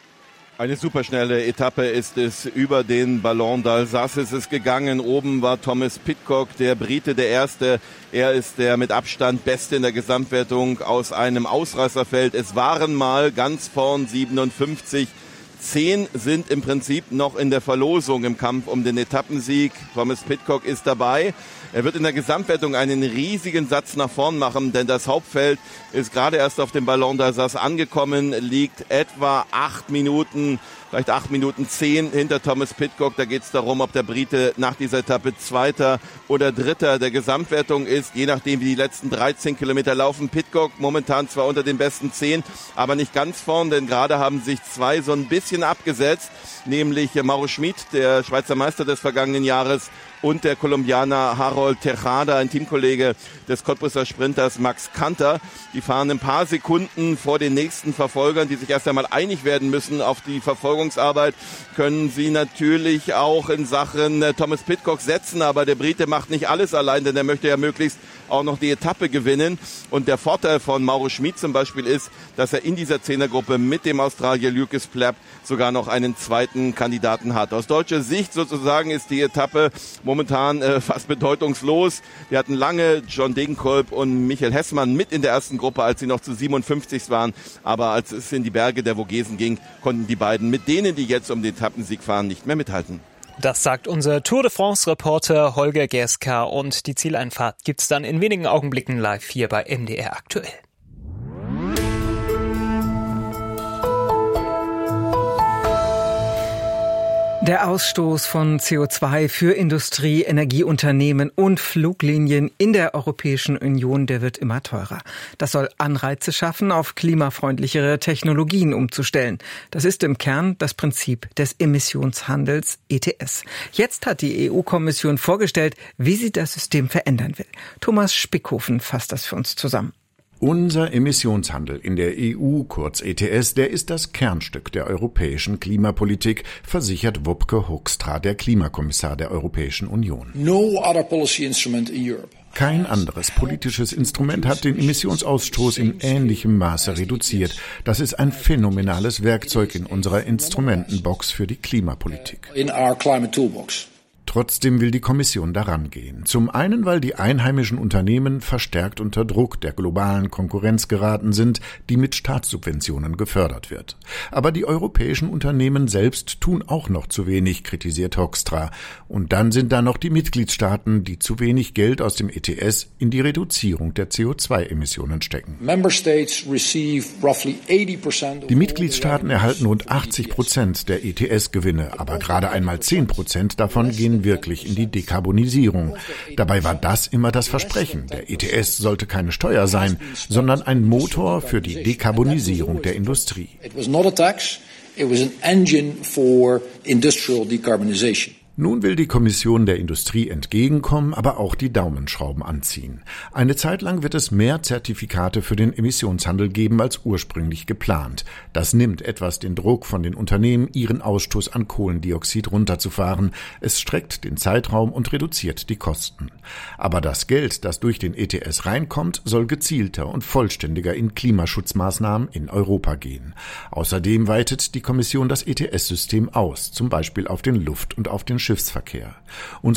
Eine superschnelle Etappe ist es. Über den Ballon d'Alsace ist es gegangen. Oben war Thomas Pidcock, der Brite, der Erste. Er ist der mit Abstand Beste in der Gesamtwertung aus einem Ausreißerfeld. Es waren mal ganz vorn siebenundfünfzig. Zehn sind im Prinzip noch in der Verlosung im Kampf um den Etappensieg. Thomas Pidcock ist dabei. Er wird in der Gesamtwertung einen riesigen Satz nach vorn machen, denn das Hauptfeld ist gerade erst auf dem Ballon d'Alsace angekommen, liegt etwa acht Minuten, vielleicht acht Minuten zehn hinter Thomas Pidcock. Da geht es darum, ob der Brite nach dieser Etappe Zweiter oder Dritter der Gesamtwertung ist, je nachdem wie die letzten dreizehn Kilometer laufen. Pidcock momentan zwar unter den besten zehn, aber nicht ganz vorn, denn gerade haben sich zwei so ein bisschen abgesetzt, nämlich Mauro Schmid, der Schweizer Meister des vergangenen Jahres, und der Kolumbianer Harold Tejada, ein Teamkollege des Cottbuser Sprinters Max Kanter. Die fahren ein paar Sekunden vor den nächsten Verfolgern, die sich erst einmal einig werden müssen auf die Verfolgungsarbeit. Können sie natürlich auch in Sachen Thomas Pidcock setzen, aber der Brite macht nicht alles allein, denn er möchte ja möglichst auch noch die Etappe gewinnen. Und der Vorteil von Mauro Schmid zum Beispiel ist, dass er in dieser Zehnergruppe mit dem Australier Lucas Plapp sogar noch einen zweiten Kandidaten hat. Aus deutscher Sicht sozusagen ist die Etappe momentan äh, fast bedeutungslos. Wir hatten lange John Degenkolb und Michael Hessmann mit in der ersten Gruppe, als sie noch zu siebenundfünfzig waren. Aber als es in die Berge der Vogesen ging, konnten die beiden mit denen, die jetzt um den Etappensieg fahren, nicht mehr mithalten. Das sagt unser Tour de France-Reporter Holger Geska, und die Zieleinfahrt gibt's dann in wenigen Augenblicken live hier bei M D R aktuell. Der Ausstoß von C O zwei für Industrie, Energieunternehmen und Fluglinien in der Europäischen Union, der wird immer teurer. Das soll Anreize schaffen, auf klimafreundlichere Technologien umzustellen. Das ist im Kern das Prinzip des Emissionshandels E T S. Jetzt hat die E U-Kommission vorgestellt, wie sie das System verändern will. Thomas Spickhofen fasst das für uns zusammen. Unser Emissionshandel in der E U, kurz E T S, der ist das Kernstück der europäischen Klimapolitik, versichert Wopke Hoekstra, der Klimakommissar der Europäischen Union. No other policy instrument in Europe. Kein anderes politisches Instrument hat den Emissionsausstoß in ähnlichem Maße reduziert. Das ist ein phänomenales Werkzeug in unserer Instrumentenbox für die Klimapolitik. In our climate toolbox. Trotzdem will die Kommission daran gehen. Zum einen, weil die einheimischen Unternehmen verstärkt unter Druck der globalen Konkurrenz geraten sind, die mit Staatssubventionen gefördert wird. Aber die europäischen Unternehmen selbst tun auch noch zu wenig, kritisiert Hoekstra. Und dann sind da noch die Mitgliedstaaten, die zu wenig Geld aus dem E T S in die Reduzierung der C O zwei Emissionen stecken. Die Mitgliedstaaten erhalten rund achtzig Prozent der E T S-Gewinne, aber gerade einmal zehn Prozent davon gehen wirklich in die Dekarbonisierung. Dabei war das immer das Versprechen. Der E T S sollte keine Steuer sein, sondern ein Motor für die Dekarbonisierung der Industrie. It was not a tax, it was an engine for industrial decarbonization. Nun will die Kommission der Industrie entgegenkommen, aber auch die Daumenschrauben anziehen. Eine Zeit lang wird es mehr Zertifikate für den Emissionshandel geben als ursprünglich geplant. Das nimmt etwas den Druck von den Unternehmen, ihren Ausstoß an Kohlendioxid runterzufahren. Es streckt den Zeitraum und reduziert die Kosten. Aber das Geld, das durch den E T S reinkommt, soll gezielter und vollständiger in Klimaschutzmaßnahmen in Europa gehen. Außerdem weitet die Kommission das E T S-System aus, zum Beispiel auf den Luft- und auf den Schiffsverkehr. Und